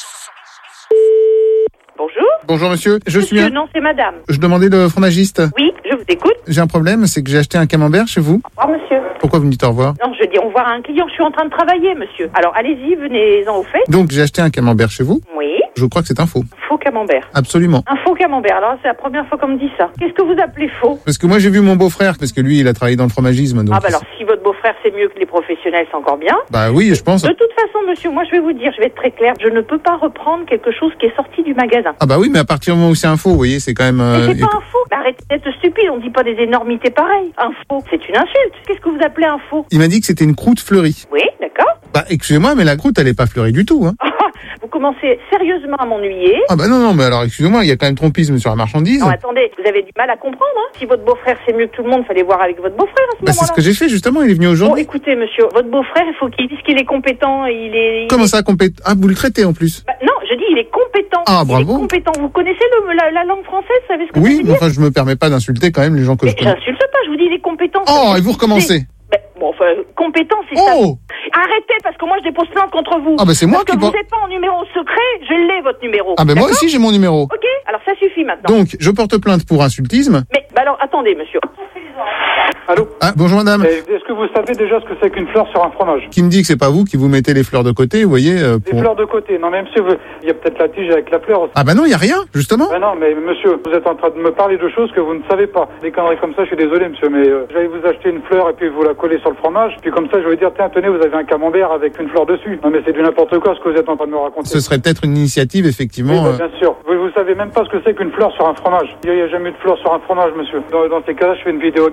Bonjour. Bonjour monsieur, je suis Monsieur, un... non, c'est madame. Je demandais le fromagiste. Oui, je vous écoute. J'ai un problème, c'est que j'ai acheté un camembert chez vous. Au revoir, monsieur. Pourquoi vous me dites au revoir? Non, je dis au revoir à un client, je suis en train de travailler, monsieur. Alors, allez-y, venez-en au fait. Donc j'ai acheté un camembert chez vous. Oui. Je crois que c'est un faux. Faux camembert. Absolument. Un faux camembert, alors c'est la première fois qu'on me dit ça. Qu'est-ce que vous appelez faux? Parce que moi j'ai vu mon beau-frère, parce que lui il a travaillé dans le fromagisme. Donc Ah bah alors, si votre beau-frère c'est mieux que les professionnels, c'est encore bien. Bah oui, je pense. De toute façon, monsieur, moi je vais vous dire, je vais être très claire, je ne peux pas reprendre quelque chose qui est sorti du magasin. Ah bah oui, mais à partir du moment où c'est un faux, vous voyez, c'est quand même... Mais euh, c'est pas un faux. Mais arrêtez d'être stupide, on dit pas des énormités pareilles. Un faux, c'est une insulte. Qu'est-ce que vous appelez un faux? Il m'a dit que c'était une croûte fleurie. Oui, d'accord. Bah excusez-moi, mais la croûte elle est pas fleurie du tout, hein. Vous commencez sérieusement à m'ennuyer. Ah bah non, non, mais alors excusez-moi, il y a quand même trompisme sur la marchandise. Non, attendez, vous avez du mal à comprendre, hein. Si votre beau-frère c'est mieux que tout le monde, fallait voir avec votre beau-frère à ce Bah c'est moment-là. ce que j'ai fait justement, il est venu Bon, aujourd'hui. écoutez, monsieur, votre beau-frère, il faut qu'il dise qu'il est compétent, il est... il Comment est- ça, compétent? Ah, vous le traitez en plus. Bah, non, je dis, il est compétent. Ah, Il bravo. est compétent. Vous connaissez le, la, la langue française, vous savez ce que ça Oui, veut mais dire? enfin je me permets pas d'insulter quand même les gens que je connais. J'insulte pas, je vous dis, il est compétent. Oh, et vous recommencez. Ben, bon, enfin, compétent, c'est Oh. ça. Arrêtez, parce que moi, je dépose plainte contre vous. Ah, ben, c'est moi parce qui que vous pense- n'êtes pas en numéro secret, je l'ai, votre numéro. Ah ben moi D'accord aussi j'ai mon numéro. Ok, alors ça suffit maintenant. Donc je porte plainte pour insultisme. Mais, bah alors, attendez, monsieur. Allô? Ah bonjour madame. Eh, Est-ce que vous savez déjà ce que c'est qu'une fleur sur un fromage? Qui me dit que c'est pas vous qui vous mettez les fleurs de côté, vous voyez euh, Des pour... fleurs de côté. Non, mais monsieur, vous- il y a peut-être la tige avec la fleur aussi. Ah bah non, il y a rien, justement. Ah non, mais monsieur, vous êtes en train de me parler de choses que vous ne savez pas. Des conneries comme ça, je suis désolé, monsieur, mais euh, j'allais vous acheter une fleur et puis vous la coller sur le fromage. Puis comme ça, je vais dire, tiens, tenez, vous avez un camembert avec une fleur dessus. Non, mais c'est du n'importe quoi ce que vous êtes en train de me raconter. Ce serait peut-être une initiative, Oui, effectivement. bah, euh, bien sûr. Vous, vous savez même pas ce que c'est qu'une fleur sur un fromage. Il n'y a, il y a jamais eu de fleur sur un fromage, monsieur. Dans, dans ces cas-là, je fais une vidéo au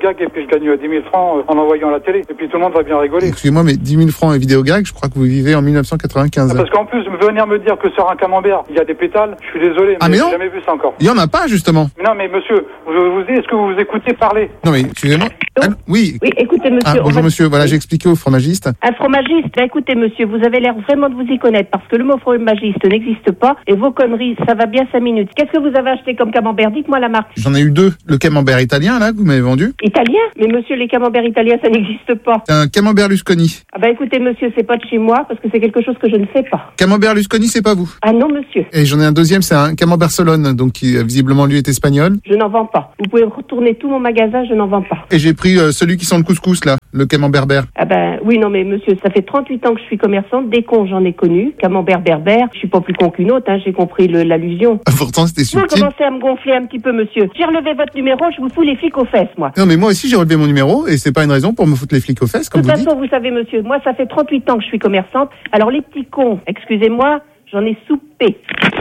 gag et puis je gagne dix mille francs en envoyant la télé. Et puis tout le monde va bien rigoler. Excusez-moi, mais dix mille francs et vidéo gag, je crois que vous vivez en mille neuf cent quatre-vingt-quinze. Ah, parce qu'en plus, venir me dire que sur un camembert, il y a des pétales, je suis désolé, mais, ah, mais non. j'ai jamais vu ça encore. Il y en a pas, justement. Mais non, mais monsieur, vous, vous est-ce que vous vous écoutez parler? Non, mais excusez-moi. Ah, oui. Oui, écoutez, monsieur. Ah, bonjour, va... monsieur. Voilà, j'ai expliqué au fromagiste. Un fromagiste? Ben, écoutez, monsieur, vous avez l'air vraiment de vous y connaître parce que le mot fromagiste n'existe pas et vos conneries, ça va bien cinq minutes. Qu'est-ce que vous avez acheté comme camembert? Dites-moi la marque. J'en ai eu deux. Le camembert italien, là, que vous m'avez vendu. Italien? Mais monsieur, les camemberts italiens, ça n'existe pas. C'est un camembert Lusconi. Ah ben, écoutez, monsieur, c'est pas de chez moi parce que c'est quelque chose que je ne sais pas. Camembert Lusconi, c'est pas vous? Ah non, monsieur. Et j'en ai un deuxième, c'est un camembert Solone, donc qui, visiblement, lui, est espagnol. Je n'en vends pas. Vous pouvez retourner tout mon magasin, je n'en vends pas. Et j'ai pris euh, celui qui sent le couscous, là, le camembert berbère. Ah ben, oui, non, mais monsieur, ça fait trente-huit ans que je suis commerçante. Des cons, j'en ai connu. Camembert berbère, je suis pas plus con qu'une autre, hein, j'ai compris le, l'allusion. Pourtant, c'était subtil. Vous commencez à me gonfler un petit peu, monsieur. J'ai relevé votre numéro, je vous fous les flics aux fesses, moi. Non, mais moi aussi, j'ai relevé mon numéro, et c'est pas une raison pour me foutre les flics aux fesses, comme vous dites. De toute façon, vous savez, monsieur, moi, ça fait trente-huit ans que je suis commerçante. Alors, les petits cons, excusez-moi, j'en ai soupé.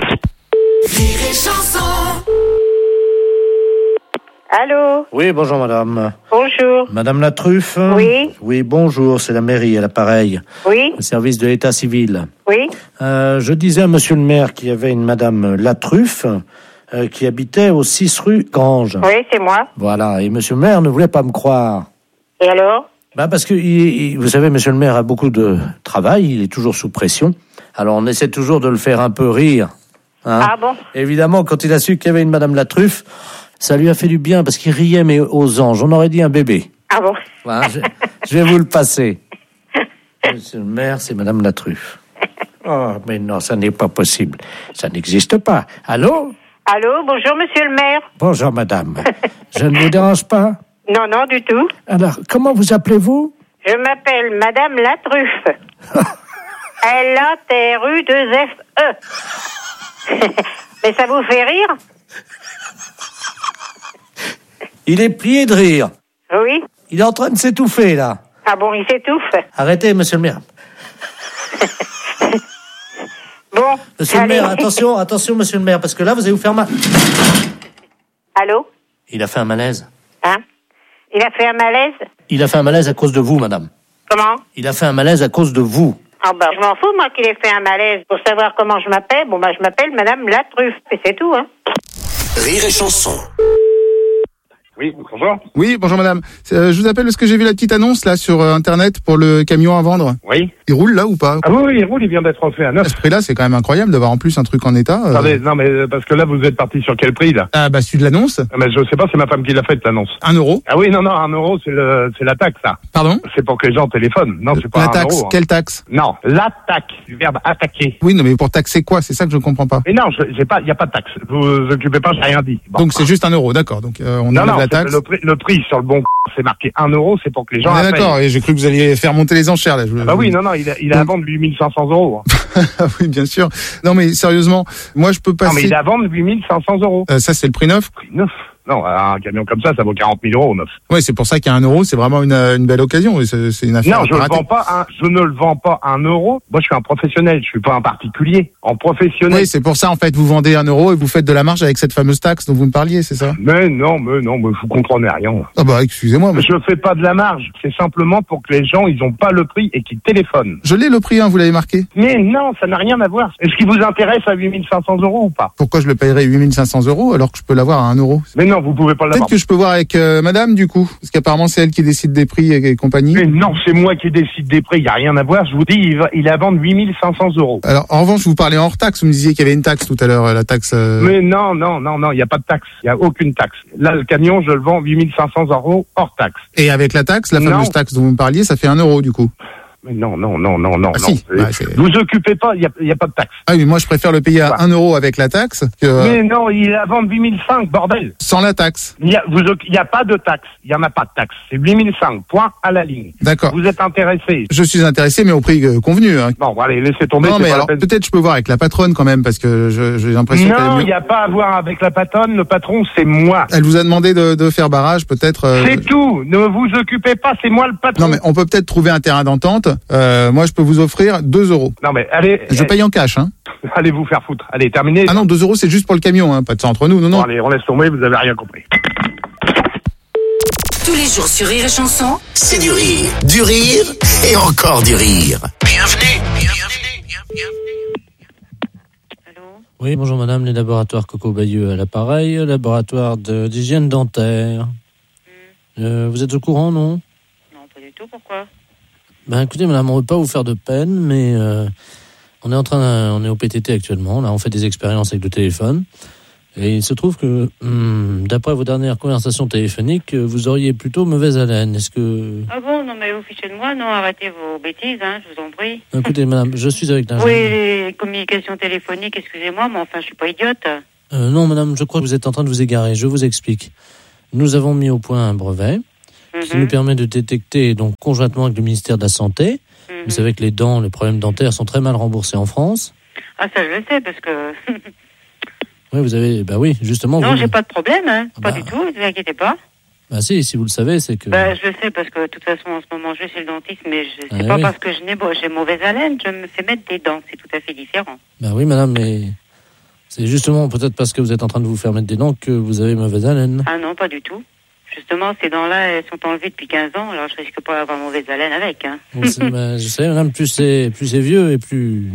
Allô? Oui, bonjour madame. Bonjour. Madame la Truffe? Oui. Oui, bonjour, c'est la mairie à l'appareil. Oui. Le service de l'état civil. Oui. Euh, je disais à monsieur le maire qu'il y avait une madame La Truffe euh, qui habitait au six rue Grange. Oui, c'est moi. Voilà, et monsieur le maire ne voulait pas me croire. Et alors? Bah parce que, il, il, vous savez, monsieur le maire a beaucoup de travail, il est toujours sous pression. Alors on essaie toujours de le faire un peu rire. Hein. Ah bon? Évidemment, quand il a su qu'il y avait une madame La Truffe, ça lui a fait du bien parce qu'il riait, mais aux anges. On aurait dit un bébé. Ah bon? Voilà, je, je vais vous le passer. Monsieur le maire, c'est madame La Truffe. Oh, mais non, ça n'est pas possible. Ça n'existe pas. Allô? Allô, bonjour monsieur le maire. Bonjour madame. Je ne vous dérange pas? Non, non, du tout. Alors, comment vous appelez-vous? Je m'appelle madame La Truffe. L A T R U deux F E. Mais ça vous fait rire? Il est plié de rire. Oui. Il est en train de s'étouffer, là. Ah bon, il s'étouffe? Arrêtez, monsieur le maire. Bon. Monsieur allez. le maire, attention, attention, monsieur le maire, parce que là, vous allez vous faire mal. Allô? Il a fait un malaise. Hein? Il a fait un malaise? Il a fait un malaise à cause de vous, madame. Comment? Il a fait un malaise à cause de vous. Ah bah, je m'en fous, moi, qu'il ait fait un malaise. Pour savoir comment je m'appelle, bon bah, je m'appelle madame La Truffe. Et c'est tout, hein. Rire et chanson. Oui, bonjour. Oui, bonjour madame. Euh, je vous appelle parce que j'ai vu la petite annonce là sur euh, internet pour le camion à vendre. Oui. Il roule là ou pas? Ah oui, oui, il roule, il vient d'être fait à neuf. À ce prix-là, c'est quand même incroyable d'avoir en plus un truc en état. Euh... Attendez, non mais parce que là vous êtes parti sur quel prix là? Ah bah celui de l'annonce. Ah, mais je sais pas, c'est ma femme qui l'a fait l'annonce. Un euro. Ah oui, non, non, un euro c'est le c'est la taxe ça. Pardon? C'est pour que les gens téléphonent. Non, c'est pas la un taxe. euro. Hein. Quelle taxe? Non, l'attaque, du verbe attaquer. Oui, non mais pour taxer quoi? C'est ça que je comprends pas. Mais non, je, j'ai pas, il y a pas de taxe. Vous vous occupez pas, j'ai rien dit. Bon. Donc c'est juste un euro, d'accord. Donc euh, on non, enlève non, la taxe. Le prix, le prix sur le bon c'est marqué un euro, c'est pour que les gens. Ah, d'accord, et j'ai cru que vous alliez faire monter les enchères là. Je... Ah bah oui, non, non, il a, il a à vendre huit mille cinq cents euros. Oui, bien sûr. Non mais sérieusement, moi je peux passer. Non mais il a à vendre huit mille cinq cents euros. Euh, ça c'est le prix neuf. Prix neuf. Non, un camion comme ça, ça vaut quarante mille euros neuf. Oui, c'est pour ça qu'il y a un euro, c'est vraiment une, une belle occasion. C'est, c'est une affaire. Non, je ne vends pas un, je ne le vends pas un euro. Moi, je suis un professionnel, je suis pas un particulier. En professionnel. Oui, c'est pour ça en fait, vous vendez un euro et vous faites de la marge avec cette fameuse taxe dont vous me parliez, c'est ça? Mais non, mais non, mais vous comprenez rien. Ah bah excusez-moi. Mais... Je fais pas de la marge. C'est simplement pour que les gens, ils ont pas le prix et qu'ils téléphonent. Je l'ai le prix, hein, vous l'avez marqué. Mais non, ça n'a rien à voir. Est-ce qu'il vous intéresse à huit mille cinq cents euros ou pas? Pourquoi je le payerais huit mille cinq cents euros alors que je peux l'avoir à un euro? Mais non, vous pouvez pas l'avoir. Que je peux voir avec euh, madame du coup, parce qu'apparemment c'est elle qui décide des prix et, et compagnie. Mais non, c'est moi qui décide des prix, il y a rien à voir. Je vous dis, il, va, il est à vendre huit mille cinq cents euros. Alors en revanche, vous parlez hors taxe, vous me disiez qu'il y avait une taxe tout à l'heure, la taxe. Euh... Mais non, non, non, non, il y a pas de taxe, il y a aucune taxe. Là, le camion, je le vends huit mille cinq cents euros hors taxe. Et avec la taxe, la fameuse non. taxe dont vous me parliez, ça fait un euro du coup. Mais non, non, non, non, non, ah, non. Si. Bah, vous occupez pas, il y a, y a pas de taxe. Ah oui, moi je préfère le payer à un euro avec la taxe que. Mais non, il est à vendre huit mille cinq, bordel. Sans la taxe. Il y a, vous, il y a pas de taxe. Il y en a pas de taxe. C'est huit mille cinq, point à la ligne. D'accord. Vous êtes intéressé? Je suis intéressé, mais au prix euh, convenu. Hein. Bon, allez, laissez tomber. Non, mais pas alors la peine. peut-être je peux voir avec la patronne quand même, parce que je, j'ai l'impression. Non, il n'y a pas à voir avec la patronne. Le patron, c'est moi. Elle vous a demandé de, de faire barrage, peut-être. Euh... C'est tout. Ne vous occupez pas. C'est moi le patron. Non, mais on peut peut-être trouver un terrain d'entente. Euh, moi, je peux vous offrir deux euros. Non, mais allez. Je allez, paye en cash, hein. Allez vous faire foutre. Allez, terminez. Ah non, deux euros, c'est juste pour le camion, hein. Pas de ça entre nous, non, non. Bon, allez, on laisse tomber. Vous avez rien compris. Tous les jours sur Rire et Chanson, C'est du rire, du rire et encore du rire. Bienvenue, bienvenue, bienvenue. Oui, bonjour madame, les laboratoires Coco Bayeux à l'appareil, laboratoire de, d'hygiène dentaire. Mm. Euh, vous êtes au courant, non? Non, pas du tout, pourquoi? Ben écoutez madame, on ne veut pas vous faire de peine, mais euh, on est en train, on est au P T T actuellement, là on fait des expériences avec le téléphone. Et il se trouve que, hum, d'après vos dernières conversations téléphoniques, vous auriez plutôt mauvaise haleine. Est-ce que... Ah bon, non mais vous fichez de moi, non, arrêtez vos bêtises, hein, je vous en prie. Écoutez madame, je suis avec l'agent. Oui, les communications téléphoniques, excusez-moi, mais enfin je suis pas idiote. Euh, non madame, je crois que vous êtes en train de vous égarer, je vous explique. Nous avons mis au point un brevet mm-hmm. qui nous permet de détecter, donc conjointement avec le ministère de la Santé, mm-hmm. vous savez que les dents, les problèmes dentaires sont très mal remboursés en France. Ah ça je le sais, parce que... Oui, vous avez, bah oui, justement. Non, vous... j'ai pas de problème, hein. Pas bah... du tout, ne vous inquiétez pas. Bah si, si vous le savez, c'est que... Bah je le sais, parce que de toute façon, en ce moment, je vais chez le dentiste, mais je... c'est ah, pas oui. parce que je n'ai... j'ai mauvaise haleine, je me fais mettre des dents, c'est tout à fait différent. Bah oui, madame, mais c'est justement peut-être parce que vous êtes en train de vous faire mettre des dents que vous avez mauvaise haleine. Ah non, pas du tout. Justement, ces dents-là, elles sont enlevées depuis quinze ans, alors je risque pas d'avoir mauvaise haleine avec, hein. Bon, bah, je sais, madame, plus c'est, plus c'est vieux et plus...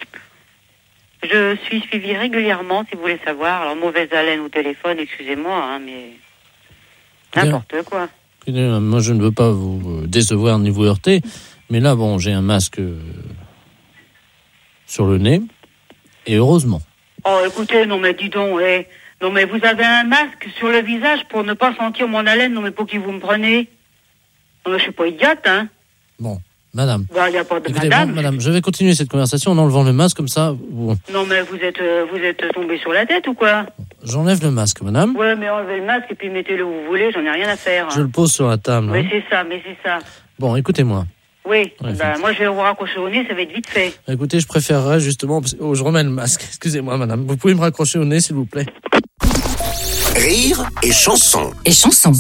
Je suis suivie régulièrement, si vous voulez savoir. Alors, mauvaise haleine au téléphone, excusez-moi, hein, mais... N'importe Bien. quoi. Moi, je ne veux pas vous décevoir ni vous heurter, mais là, bon, j'ai un masque sur le nez, et heureusement. Oh, écoutez, non mais dis donc, eh, non mais vous avez un masque sur le visage pour ne pas sentir mon haleine, non mais pour qui vous me prenez? Non mais je suis pas idiote, hein. Bon. Madame. Bah, il n'y a pas de Écoutez, madame. Bon, madame, je vais continuer cette conversation en enlevant le masque, comme ça... Bon. Non, mais vous êtes, euh, vous êtes tombé sur la tête ou quoi? J'enlève le masque, madame. Ouais, mais enlevez le masque et puis mettez-le où vous voulez, j'en ai rien à faire. Je le pose sur la table. Mais hein. c'est ça, mais c'est ça. Bon, écoutez-moi. Oui, ouais, bah, moi je vais vous raccrocher au nez, ça va être vite fait. Écoutez, je préférerais justement... Oh, je remets le masque, excusez-moi, madame. Vous pouvez me raccrocher au nez, s'il vous plaît? Rire et chanson. Et chanson.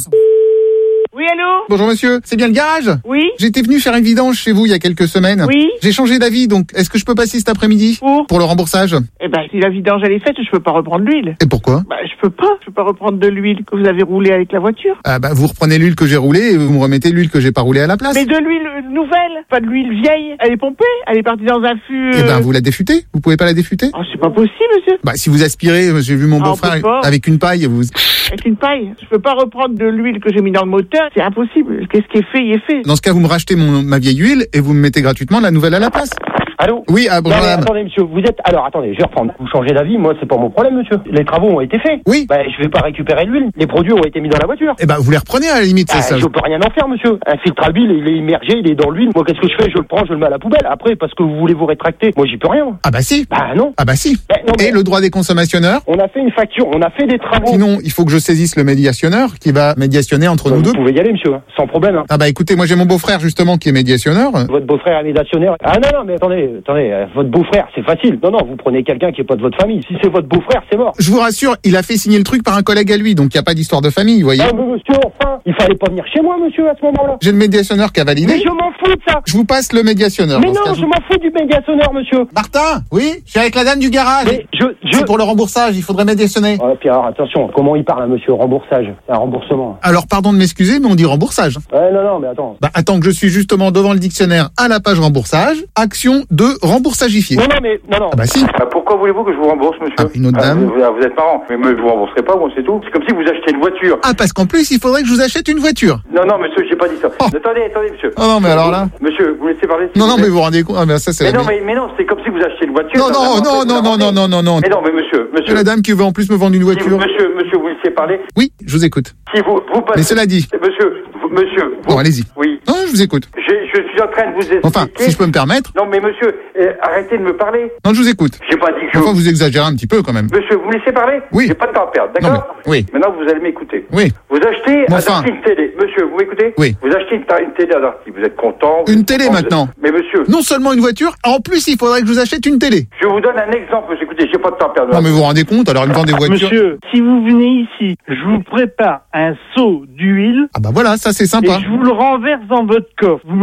Oui, allô? Bonjour monsieur, c'est bien le garage? Oui. J'étais venu faire une vidange chez vous il y a quelques semaines. Oui. J'ai changé d'avis, donc est-ce que je peux passer cet après-midi? Pour? Pour le remboursage. Eh ben, si la vidange elle est faite, je peux pas reprendre l'huile. Et pourquoi? Bah, je peux pas. Je peux pas reprendre de l'huile que vous avez roulée avec la voiture. Ah bah, vous reprenez l'huile que j'ai roulée et vous me remettez l'huile que j'ai pas roulée à la place. Mais de l'huile nouvelle, pas de l'huile vieille. Elle est pompée, elle est partie dans un fût... Euh... Eh ben, vous la défutez? Vous pouvez pas la défuter? Oh, c'est pas possible, monsieur. Bah, si vous aspirez, j'ai vu mon ah, beau-frère avec une paille, vous... Avec une paille? Je peux pas reprendre de l'huile que j'ai mis dans le moteur, c'est impossible. Qu'est-ce qui est fait, il est fait. Dans ce cas, vous me rachetez mon, ma vieille huile et vous me mettez gratuitement la nouvelle à la place. Allô? Oui, ah, bonjour, non, mais madame. Attendez, monsieur, vous êtes... Alors, attendez, je vais reprendre. Vous changez d'avis, moi, c'est pas mon problème, monsieur. Les travaux ont été faits. Oui. Bah, je vais pas récupérer l'huile. Les produits ont été mis dans la voiture. Eh ben, vous les reprenez à la limite, bah, c'est ça. Je peux rien en faire, monsieur. Un filtre à huile, il est immergé, il est dans l'huile. Moi, qu'est-ce que je fais? Je le prends, je le mets à la poubelle. Après, parce que vous voulez vous rétracter. Moi, j'y peux rien, moi. Ah bah si. Bah non. Ah bah si. Bah, non, mais... Et le droit des consommationneurs? On a fait une facture, on a fait des travaux. Sinon, il faut que je saisisse le médiationneur qui va médiationner entre bah, nous vous deux. Vous pouvez y aller, monsieur, hein, sans problème. Hein. Ah bah écoutez, moi j'ai mon beau-frère justement qui est médiationneur. Votre beau-frère est médiationneur? Ah non, non, mais attendez, attendez, euh, votre beau-frère, c'est facile. Non, non, vous prenez quelqu'un qui est pas de votre famille. Si c'est votre beau-frère, c'est mort. Je vous rassure, il a fait signer le truc par un collègue à lui, donc il n'y a pas d'histoire de famille, vous voyez. Ah mais monsieur, enfin, il fallait pas venir chez moi, monsieur, à ce moment-là. J'ai le médiationneur qui a validé. Mais je m'en fous de ça. Je vous passe le médiationneur. Mais non, je m'en fous du médiationneur, monsieur. Martin, oui, je suis avec la dame du garage. Mais je, je... C'est pour le remboursage, il faudrait médiationner. Oh, puis alors, attention, comment il parle, hein, monsieur, remboursage, c'est un remboursement. Alors, pardon de m'excuser, mais on dit remboursage. Ouais, non, non, mais attends. Bah, attends que je suis justement devant le dictionnaire à la page remboursage, action de remboursagifier. Non, non, mais, non, non. Ah bah si. Ah, pourquoi voulez-vous que je vous rembourse, monsieur? Ah, une autre ah, dame. Vous, vous êtes marrant. Mais me, je vous rembourserai pas, moi, c'est tout. C'est comme si vous achetiez une voiture. Ah, parce qu'en plus, il faudrait que je vous achète une voiture. Non, non, monsieur, j'ai pas dit ça. Oh. Attendez, attendez, monsieur. Oh non, mais alors là. Monsieur, vous laissez parler. Non, non, mais vous vous rendez compte. Ah, mais ça, c'est mais la non, mais, mais non, c'est comme si vous achetiez une voiture. Non, non, non, non, non, non, non, non, non. Mais non, mais monsieur, monsieur. C'est la dame qui veut en plus me vendre une voiture. Si vous, monsieur, monsieur, vous laissez parler. Oui, je vous écoute. Si vous, vous passez. Mais cela dit. Monsieur, vous, monsieur. Bon, vous... allez-y. Oui. Non, je vous écoute. Je, je suis en train de vous expliquer. Enfin, si je peux me permettre. Non, mais monsieur, euh, arrêtez de me parler. Non, je vous écoute. J'ai pas dit que. Enfin, vous exagérez un petit peu quand même. Monsieur, vous me laissez parler? Oui. J'ai pas de temps à perdre, d'accord? Oui. Maintenant, vous allez m'écouter. Oui. Vous achetez bon, enfin. une télé. Monsieur, vous m'écoutez? Oui. Vous achetez une, une télé à Darty. Vous êtes content? Vous une êtes télé content, maintenant. Êtes... Mais monsieur. Non seulement une voiture, en plus, il faudrait que je vous achète une télé. Je vous donne un exemple. Écoutez, j'ai pas de temps à perdre. Non, mais vous vous rendez compte? Alors, il me vend des voitures. Monsieur, si vous venez ici, je vous prépare un seau d'huile. Ah bah voilà, ça c'est sympa. Et je vous le renverse dans votre coffre. Vous m'avez bien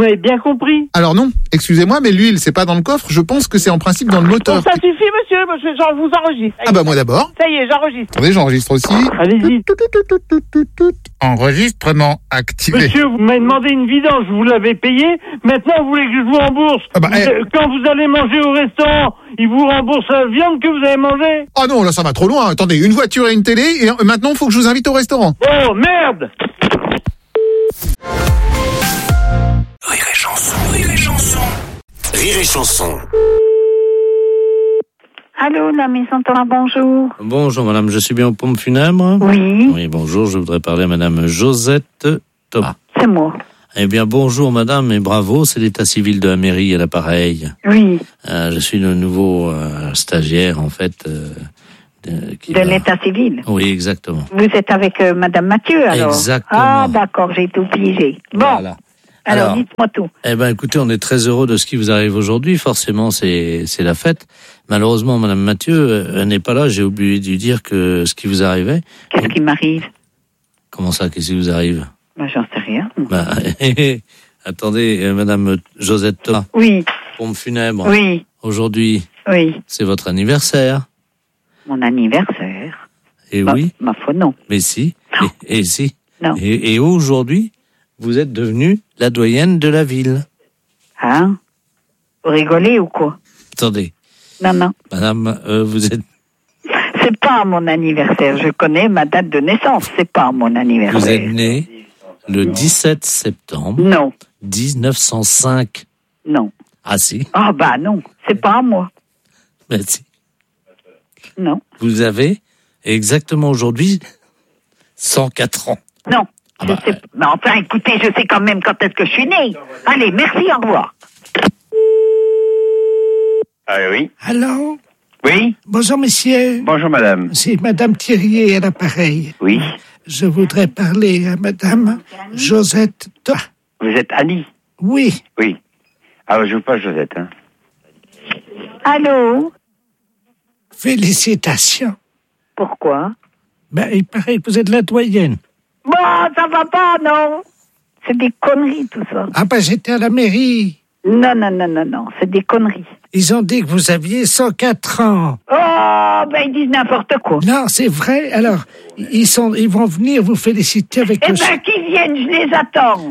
compris. Alors non, excusez-moi, mais l'huile, c'est pas dans le coffre. Je pense que c'est en principe dans le moteur. Bon, ça suffit, monsieur, monsieur, je vous enregistre. Ah bah moi d'abord. Ça y est, j'enregistre. Attendez, j'enregistre aussi. Allez-y. Enregistrement activé. Monsieur, vous m'avez demandé une vidange, vous l'avez payé. Maintenant, vous voulez que je vous rembourse. Ah bah, Vous- eh. Quand vous allez manger au restaurant, ils vous remboursent la viande que vous avez mangée. Oh non, là ça va trop loin. Attendez, une voiture et une télé, et euh, maintenant il faut que je vous invite au restaurant. Oh, merde! Rire et chanson, rire et chanson. Rire et chanson. Allô, la maison Thomas, bonjour. Bonjour madame, je suis bien aux pompes funèbres. Oui. Oui, bonjour, je voudrais parler à madame Josette Thomas. C'est moi. Eh bien, bonjour madame et bravo, c'est l'état civil de la mairie à l'appareil. Oui. Euh, je suis le nouveau euh, stagiaire en fait. Euh, de qui De va- l'état civil. Oui, exactement. Vous êtes avec euh, madame Mathieu, alors? Exactement. Ah, d'accord, j'ai tout piégé. Bon. Voilà. Alors, Alors, dites-moi tout. Eh ben, écoutez, on est très heureux de ce qui vous arrive aujourd'hui. Forcément, c'est c'est la fête. Malheureusement, madame Mathieu, euh, elle n'est pas là. J'ai oublié de lui dire que ce qui vous arrivait. Qu'est-ce qui m'arrive? Comment ça, qu'est-ce qui vous arrive? Ben, j'en sais rien. Bah, attendez, euh, madame Josette Thomas. Oui. Pompe funèbre. Oui. Aujourd'hui, Oui. c'est votre anniversaire. Mon anniversaire. Et Ma- oui. Ma foi, non. Mais si. Et, et si. Non. Et, et aujourd'hui, vous êtes devenue la doyenne de la ville. Hein? Vous rigolez ou quoi? Attendez, Non, non. madame, euh, vous êtes, C'est pas mon anniversaire. Je connais ma date de naissance. C'est pas mon anniversaire. vous êtes née le dix-sept septembre. Non. dix-neuf cent cinq. Non. Ah si. Ah, bah non. C'est pas à moi. Ben si. Non. Vous avez exactement aujourd'hui cent quatre ans. Non. Ah Je bah, sais... Mais enfin, écoutez, je sais quand même quand est-ce que je suis née. Allez, merci, au revoir. Ah oui. Allô? Oui. Bonjour, monsieur. Bonjour, madame. C'est madame Thirier à l'appareil. Oui. Je voudrais parler à madame Josette Thomas. Vous êtes Annie? Oui. Oui. Ah, je veux pas Josette, hein. Allô? Félicitations. Pourquoi? Ben, il paraît que vous êtes la doyenne. Bon, ça va pas, non? C'est des conneries, tout ça. Ah ben, j'étais à la mairie. Non, non, non, non, non, c'est des conneries. Ils ont dit que vous aviez cent quatre ans. Oh, ben ils disent n'importe quoi. Non, c'est vrai. Alors, ils, sont, ils vont venir vous féliciter avec Eh le... ben, qu'ils viennent, je les attends.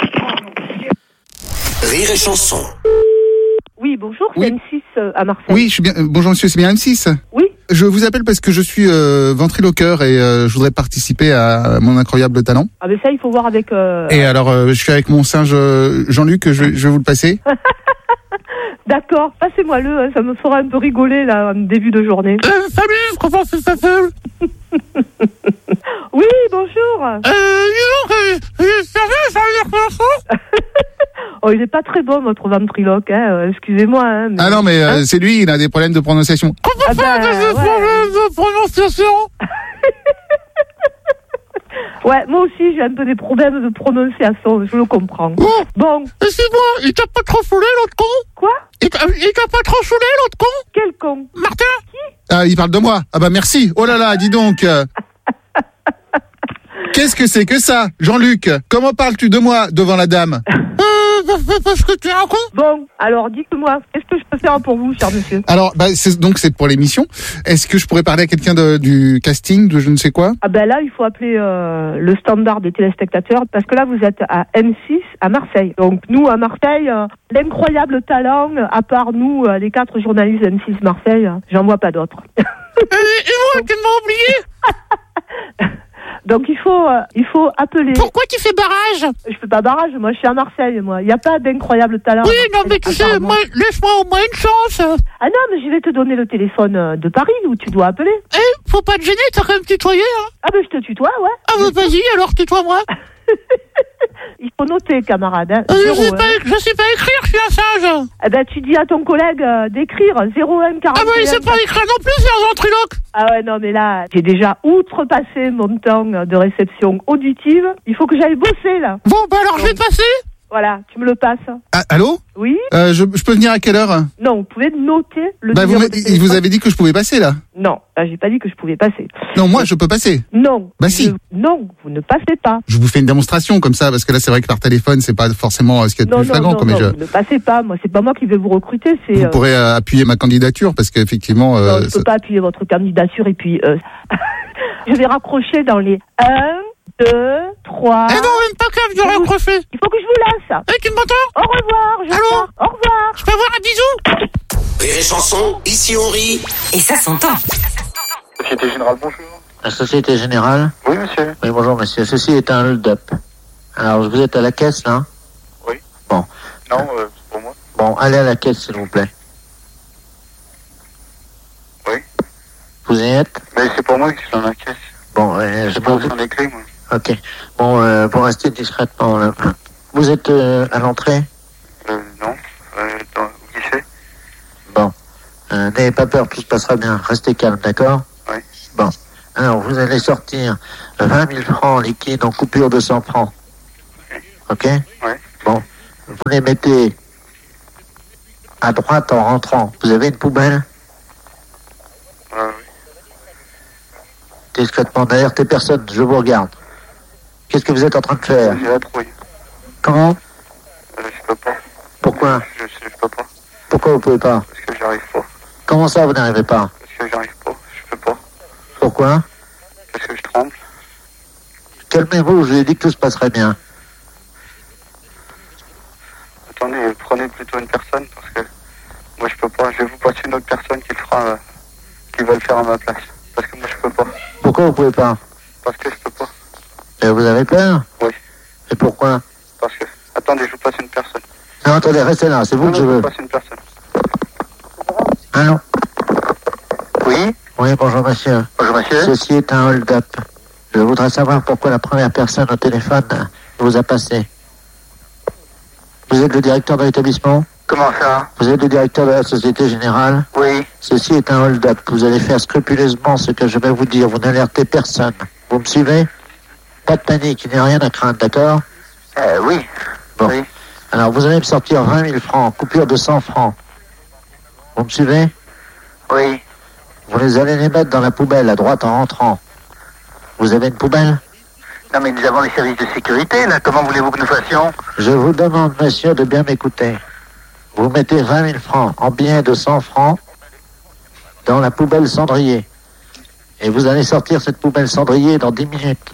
Rire et chanson. Oui, bonjour, c'est Oui. M six euh, à Marseille. Oui, je suis bien. euh, bonjour monsieur, c'est bien M six. Oui. Je vous appelle parce que je suis euh, ventriloqueur et euh, je voudrais participer à mon incroyable talent. Ah, mais ça, il faut voir avec... euh, Et alors, euh, je suis avec mon singe euh, Jean-Luc, je, vais- je vais vous le passer. D'accord, passez-moi-le, hein, ça me fera un peu rigoler, là, en début de journée. Euh, salut, comment ça s'appelle? Oui, bonjour. Euh, dis donc, euh, sérieux, ça veut dire quoi? Oh, il est pas très bon, votre ventriloque, hein, euh, excusez-moi. Hein, mais... Ah non, mais euh, c'est lui, il a des problèmes de prononciation. Ah ben, ouais. Problème de prononciation. Ouais, moi aussi, j'ai un peu des problèmes de prononciation, je le comprends. Oh. Bon. Excuse-moi, il t'a pas trop saoulé, l'autre con? Quoi? Il t'a il t'a pas trop saoulé, l'autre con? Quel con? Martin? Ah, il parle de moi. Ah bah merci. Oh là là, dis donc. euh. Qu'est-ce que c'est que ça, Jean-Luc? Comment parles-tu de moi devant la dame? Euh, parce que tu es un con? Bon, alors dites-moi, qu'est-ce que je peux faire pour vous, cher monsieur? Alors, bah, c'est, donc c'est pour l'émission. Est-ce que je pourrais parler à quelqu'un de- du casting, de je ne sais quoi? Ah ben là, il faut appeler euh, le standard des téléspectateurs, parce que là, vous êtes à M six, à Marseille. Donc nous, à Marseille, euh, l'incroyable talent, à part nous, euh, les quatre journalistes M six Marseille, euh, j'en vois pas d'autres. Et, et moi, tu m'as oublié? Donc il faut, euh, il faut appeler... Pourquoi tu fais barrage? Je fais pas barrage, moi je suis à Marseille, moi. Il n'y a pas d'incroyable talent. Oui, à non, Marseille, mais tu sais, apparemment. moi, laisse-moi au moins une chance. Ah non, mais je vais te donner le téléphone euh, de Paris où tu dois appeler. Eh, faut pas te gêner, t'as quand même tutoyé, hein. Ah ben je te tutoie, ouais. Ah bah vas-y, alors tutoie-moi. Il faut noter, camarade. Hein. Euh, je, Zéro, sais hein. pas, je sais pas écrire, je suis un singe. Eh ben tu dis à ton collègue euh, d'écrire zéro un quarante et un. Ah bah il sait pas écrire non plus, c'est un ventriloque. Ah ouais, non mais là, j'ai déjà outrepassé mon temps de réception auditive. Il faut que j'aille bosser là. Bon, bah alors je vais te passer. Voilà, tu me le passes. Ah, allô? Oui? Euh, je, je peux venir à quelle heure? Non, vous pouvez noter le Bah, vous, numéro m'a- de il téléphone. vous avez dit que je pouvais passer, là. Non, là, j'ai pas dit que je pouvais passer. Non, moi, je peux passer. Non. Bah, si. Je- Non, vous ne passez pas. Je vous fais une démonstration comme ça, parce que là, c'est vrai que par téléphone, c'est pas forcément euh, ce qu'il y a de Non, plus non, flagrant. non, quoi, mais non, je- vous ne passez pas. Moi, c'est pas moi qui vais vous recruter, c'est... vous euh, pourrez euh, appuyer ma candidature, parce qu'effectivement... Non, Euh, je peux ça- pas appuyer votre candidature et puis... euh, je vais raccrocher dans les un, deux, trois... Eh non, même pas qu'à venir raccrocher. Il faut que je vous laisse. Eh, tu m'entends? Au revoir, je Allô? pars. Au revoir. Je peux avoir un bisou? Rire et chanson, ici on rit. Et ça s'entend. Société Générale, bonjour. La Société Générale? Oui, monsieur. Oui, bonjour monsieur. Ceci est un hold-up. Alors, vous êtes à la caisse, là? Oui. Bon. Non, euh, c'est pour moi. Bon, allez à la caisse, s'il vous plaît. Oui. Vous y êtes? Mais c'est pour moi que je suis dans la caisse. Bon, euh, je J'ai peux pas vous... besoin des clés, moi. Ok. Bon, euh, pour rester discrètement, là. Vous êtes euh, à l'entrée? Euh, non. Euh, dans, au guichet. Bon. Euh, n'ayez pas peur, tout se passera bien. Restez calme, d'accord? Oui. Bon. Alors, vous allez sortir vingt mille francs liquides en coupure de cent francs. Ok? Oui. Bon. Vous les mettez à droite en rentrant. Vous avez une poubelle? Euh, oui. Discrètement, derrière tes personnes, je vous regarde. Qu'est-ce que vous êtes en train de faire? J'ai la trouille. Comment? Euh, je peux pas. Pourquoi? Je, je, je peux pas. Pourquoi vous pouvez pas? Parce que j'arrive pas. Comment ça, vous n'arrivez pas? Parce que j'arrive pas. Je peux pas. Pourquoi? Parce que je tremble. Calmez-vous, je vous ai dit que tout se passerait bien. Attendez, prenez plutôt une personne parce que moi je peux pas. Je vais vous passer une autre personne qui le fera, euh, qui va le faire à ma place. Parce que moi je peux pas. Pourquoi vous pouvez pas? Parce que je peux pas. Et vous avez peur? Oui. Et pourquoi? Parce que. Attendez, je vous passe une personne. Non, attendez, restez là, c'est vous Non, que non, je veux. vous passe une personne. Allô? Oui. Oui, bonjour monsieur. Bonjour monsieur. Ceci est un hold-up. Je voudrais savoir pourquoi la première personne au téléphone vous a passé. Vous êtes le directeur de l'établissement? Comment ça? Vous êtes le directeur de la Société Générale? Oui. Ceci est un hold-up. Vous allez faire scrupuleusement ce que je vais vous dire. Vous n'alertez personne. Vous me suivez? Pas de panique, il n'y a rien à craindre, d'accord? Euh, oui. Bon. Oui. Alors, vous allez me sortir vingt mille francs, coupure de cent francs. Vous me suivez? Oui. Vous les allez les mettre dans la poubelle à droite en rentrant. Vous avez une poubelle? Non mais nous avons les services de sécurité là. Comment voulez-vous que nous fassions? Je vous demande, monsieur, de bien m'écouter. Vous mettez vingt mille francs en billets de cent francs dans la poubelle cendrier. Et vous allez sortir cette poubelle cendrier dans dix minutes.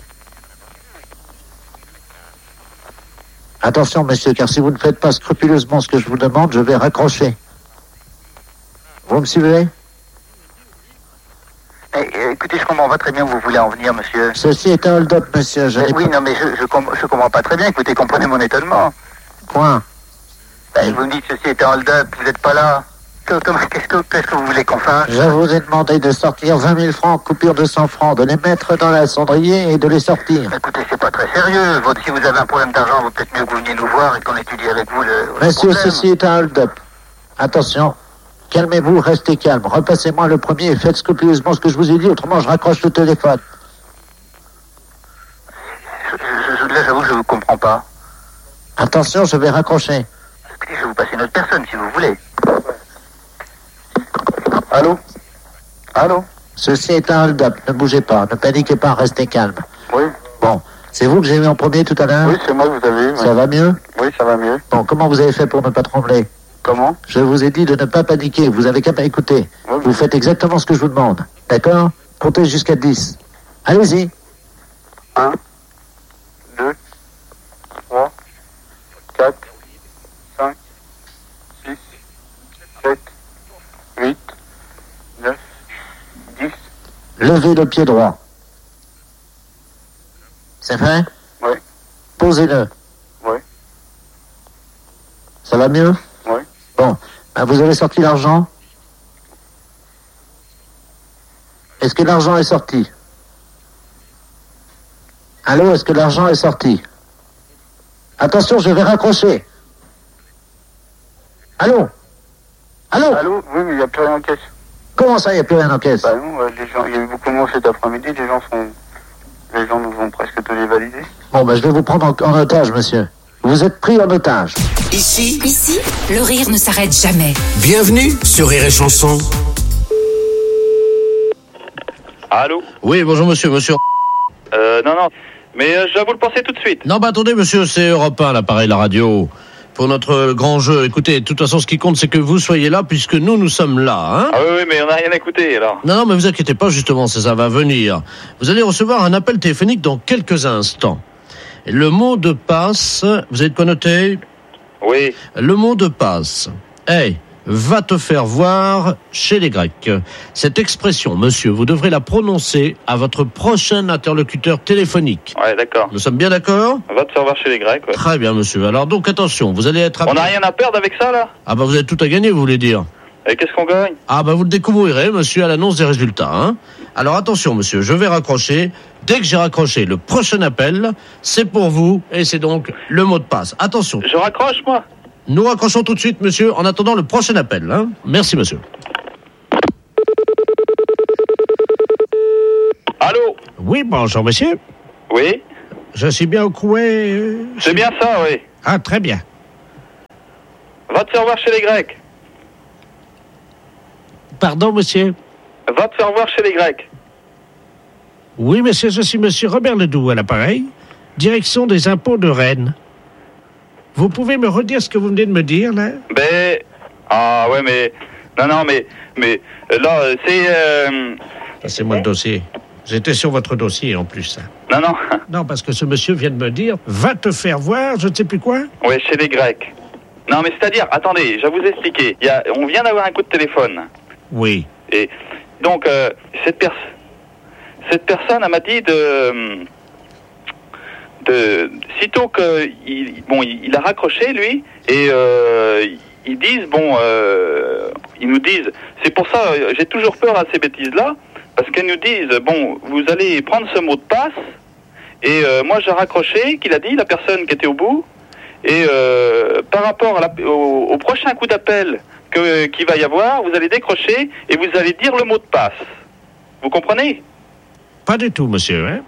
Attention, monsieur, car si vous ne faites pas scrupuleusement ce que je vous demande, je vais raccrocher. Vous me suivez? Eh, eh, écoutez, je comprends pas très bien où vous voulez en venir, monsieur. Ceci est un hold-up, monsieur. Je Eh, n'ai oui, pas... non mais je, je, com- je comprends pas très bien. Écoutez, comprenez mon étonnement. Quoi? Ben, vous me dites ceci est un hold-up, vous n'êtes pas là. Que- comment- Qu'est-ce que, qu'est-ce que vous voulez qu'on fasse? Je vous ai demandé de sortir vingt mille francs, coupure de cent francs, de les mettre dans la cendrier et de les sortir. Écoutez, c'est pas très sérieux. Votre- si vous avez un problème d'argent, vaut peut-être mieux que vous veniez nous voir et qu'on étudie avec vous le, le Monsieur, problème. ceci est un hold-up. Attention, calmez-vous, restez calme. Repassez-moi le premier et faites scrupuleusement ce que je vous ai dit, autrement je raccroche le téléphone. Je, je, je- là, j'avoue, je vous comprends pas. Attention, je vais raccrocher. Écoutez, je vais vous passer une autre personne si vous voulez. Allô? Allô? Ceci est un hold-up, ne bougez pas, ne paniquez pas, restez calme. Oui. Bon, c'est vous que j'ai eu en premier tout à l'heure? Oui, c'est moi que vous avez eu. Ça oui. va mieux? Oui, ça va mieux. Bon, comment vous avez fait pour ne pas trembler? Comment? Je vous ai dit de ne pas paniquer, vous avez qu'à m'écouter. Oui, Vous faites exactement ce que je vous demande, d'accord? Comptez jusqu'à dix. Allez-y. un, deux, trois, quatre, cinq, six, sept, huit, neuf, dix. Levez le pied droit. C'est fait? Oui. Posez-le. Oui. Ça va mieux? Oui. Bon, ben, vous avez sorti l'argent? Est-ce que l'argent est sorti? Allô, est-ce que l'argent est sorti? Attention, je vais raccrocher. Allô? Allô? Allô? Oui, mais il n'y a plus rien en caisse. Comment ça, il n'y a plus rien en caisse? Bah non, euh, les gens, il y a eu beaucoup de monde cet après-midi, les gens sont... Les gens nous ont presque tous les validés. Bon, ben, je vais vous prendre en, en otage, monsieur. Vous êtes pris en otage. Ici, ici, le rire ne s'arrête jamais. Bienvenue sur Rire et Chanson. Allô? Oui, bonjour monsieur, monsieur. Euh, non, non. Mais euh, je dois vous le penser tout de suite. Non, bah attendez monsieur, c'est Europe un, l'appareil, la radio. Pour notre grand jeu, écoutez, de toute façon, ce qui compte, c'est que vous soyez là, puisque nous, nous sommes là, hein. Ah oui, oui, mais on n'a rien écouté, alors. Non, non, mais vous inquiétez pas, justement, ça, ça va venir. Vous allez recevoir un appel téléphonique dans quelques instants. Et le mot de passe, vous avez de quoi noter? Oui. Le mot de passe. Hey, va te faire voir chez les Grecs. Cette expression, monsieur, vous devrez la prononcer à votre prochain interlocuteur téléphonique. Ouais, d'accord. Nous sommes bien d'accord? Va te faire voir chez les Grecs, ouais. Très bien, monsieur. Alors donc, attention, vous allez être... On n'a rien à perdre avec ça, là? Ah bah vous avez tout à gagner, vous voulez dire? Et qu'est-ce qu'on gagne? Ah bah vous le découvrirez, monsieur, à l'annonce des résultats, hein. Alors attention, monsieur, je vais raccrocher. Dès que j'ai raccroché le prochain appel, c'est pour vous, et c'est donc le mot de passe. Attention. Je raccroche, moi? Nous raccrochons tout de suite, monsieur, en attendant le prochain appel, hein. Merci, monsieur. Allô? Oui, bonjour, monsieur. Oui? Je suis bien au courant. euh, C'est bien ça, oui. Ah, très bien. Va te faire voir chez les Grecs. Pardon, monsieur. Va te faire voir chez les Grecs. Oui, monsieur, je suis monsieur Robert Ledoux à l'appareil, direction des impôts de Rennes. Vous pouvez me redire ce que vous venez de me dire, là? Ben... Ah, ouais, mais... Non, non, mais... Mais... Là, c'est... Euh... Passez-moi le dossier. J'étais sur votre dossier, en plus. Hein. Non, non. Non, parce que ce monsieur vient de me dire, va te faire voir, je ne sais plus quoi. Ouais, chez les Grecs. Non, mais c'est-à-dire... Attendez, je vais vous expliquer. Il y a... On vient d'avoir un coup de téléphone. Oui. Et donc, euh, cette personne... Cette personne, elle m'a dit de... De... Sitôt que... Il, bon, il, il a raccroché, lui, et... Euh, ils disent, bon... Euh, ils nous disent... C'est pour ça, j'ai toujours peur à ces bêtises-là, parce qu'ils nous disent, bon, vous allez prendre ce mot de passe, et euh, moi j'ai raccroché, qu'il a dit, la personne qui était au bout, et euh, par rapport à la, au, au prochain coup d'appel que, qu'il va y avoir, vous allez décrocher, et vous allez dire le mot de passe. Vous comprenez? Pas du tout, monsieur, hein?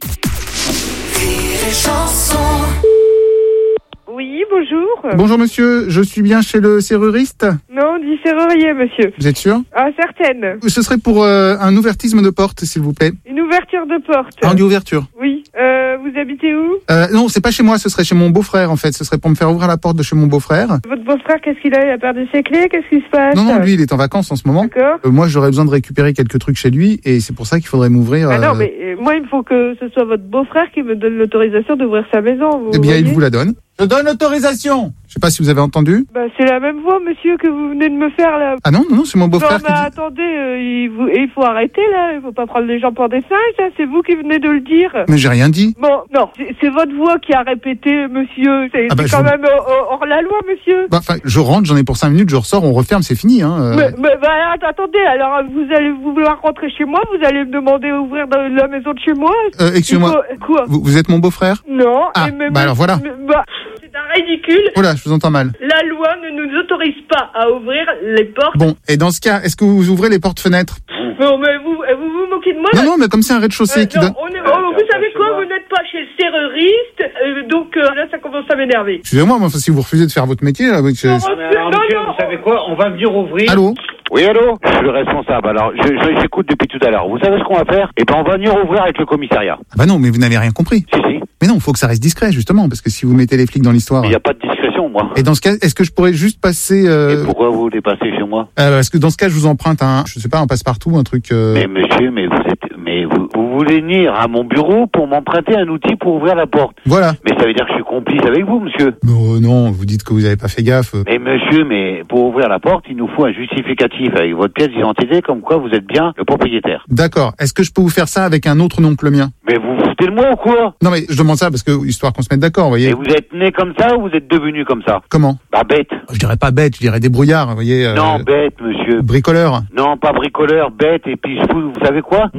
Oui, bonjour. Bonjour monsieur, je suis bien chez le serruriste? Non, on dit serrurier, monsieur. Vous êtes sûr? Ah, certaine. Ce serait pour euh, un ouvertisme de porte, s'il vous plaît. Une ouverture de porte. Ah, on dit ouverture. Oui. Euh, vous habitez où? Euh, non, c'est pas chez moi, ce serait chez mon beau-frère en fait. Ce serait pour me faire ouvrir la porte de chez mon beau-frère. Votre beau-frère, qu'est-ce qu'il a? Il a perdu ses clés? Qu'est-ce qui se passe? Non, non, lui, il est en vacances en ce moment. D'accord. Euh, moi, j'aurais besoin de récupérer quelques trucs chez lui et c'est pour ça qu'il faudrait m'ouvrir. Ah non, euh, mais euh, moi, il faut que ce soit votre beau-frère qui me donne l'autorisation d'ouvrir sa maison. Vous Eh bien, voyez? il vous la donne. Je donne l'autorisation. Je sais pas si vous avez entendu. Bah, c'est la même voix, monsieur, que vous venez de me faire, là. Ah non, non, non, c'est mon beau-frère Non, qui mais dit... attendez, euh, il, vous, il faut arrêter, là. Il faut pas prendre les gens pour des singes, là. C'est vous qui venez de le dire. Mais j'ai rien dit. Bon, non, c'est, c'est votre voix qui a répété, monsieur. C'est, Ah bah, c'est quand je- même hors, hors la loi, monsieur. Bah, enfin, je rentre, j'en ai pour cinq minutes, je ressors, on referme, c'est fini. Hein. euh. Mais, mais bah, att- attendez, alors vous allez vouloir rentrer chez moi, vous allez me demander d'ouvrir de- la maison de chez moi. Euh, excusez-moi. Il faut- Quoi? Vous, vous êtes mon beau-frère? Non. Ah, et même- bah alors voilà. mais- bah, c'est un ridicule. Oh là, je vous entends mal. La loi ne nous autorise pas à ouvrir les portes. Bon, et dans ce cas, est-ce que vous ouvrez les portes-fenêtres? Non, mais vous vous, vous moquez de moi Non, là? non, mais comme c'est un rez-de-chaussée Euh, qui non, donne... on est- oh, vous savez quoi? Vous n'êtes pas chez le serruriste, euh, donc euh, là ça commence à m'énerver. Excusez-moi, mais enfin, si vous refusez de faire votre métier... Là, oui, que- Non, Ah, mais alors, non, monsieur, non. vous savez quoi? On va venir ouvrir. Allô? Oui, allô? Je suis le responsable. Alors, je, je- j'écoute depuis tout à l'heure. Vous savez ce qu'on va faire? Eh ben, on va venir ouvrir avec le commissariat. Ah bah non, mais vous n'avez rien compris. Si, si. Mais non, il faut que ça reste discret, justement, parce que si vous mettez les flics dans l'histoire... Il n'y a pas de discrétion, moi. Et dans ce cas, est-ce que je pourrais juste passer... Euh... Et pourquoi vous voulez passer chez moi? euh, Parce que dans ce cas, je vous emprunte un, je sais pas, un passe-partout, un truc... Euh... Mais monsieur, mais vous êtes, mais vous, vous voulez venir à mon bureau pour m'emprunter un outil pour ouvrir la porte? Voilà. Mais ça veut dire que je suis complice avec vous, monsieur. Non, non, vous dites que vous n'avez pas fait gaffe. Mais monsieur, mais pour ouvrir la porte, il nous faut un justificatif avec votre pièce d'identité comme quoi vous êtes bien le propriétaire. D'accord. Est-ce que je peux vous faire ça avec un autre nom que le mien? Mais vous vous foutez de moi ou quoi? Non, mais je demande ça parce que, histoire qu'on se mette d'accord, vous voyez. Et vous êtes né comme ça ou vous êtes devenu comme ça? Comment? Bah bête. Je dirais pas bête, je dirais débrouillard, vous voyez. euh, Non, bête, monsieur. Bricoleur. Non, pas bricoleur, bête. Et puis, vous, vous savez quoi? Moi, je vais me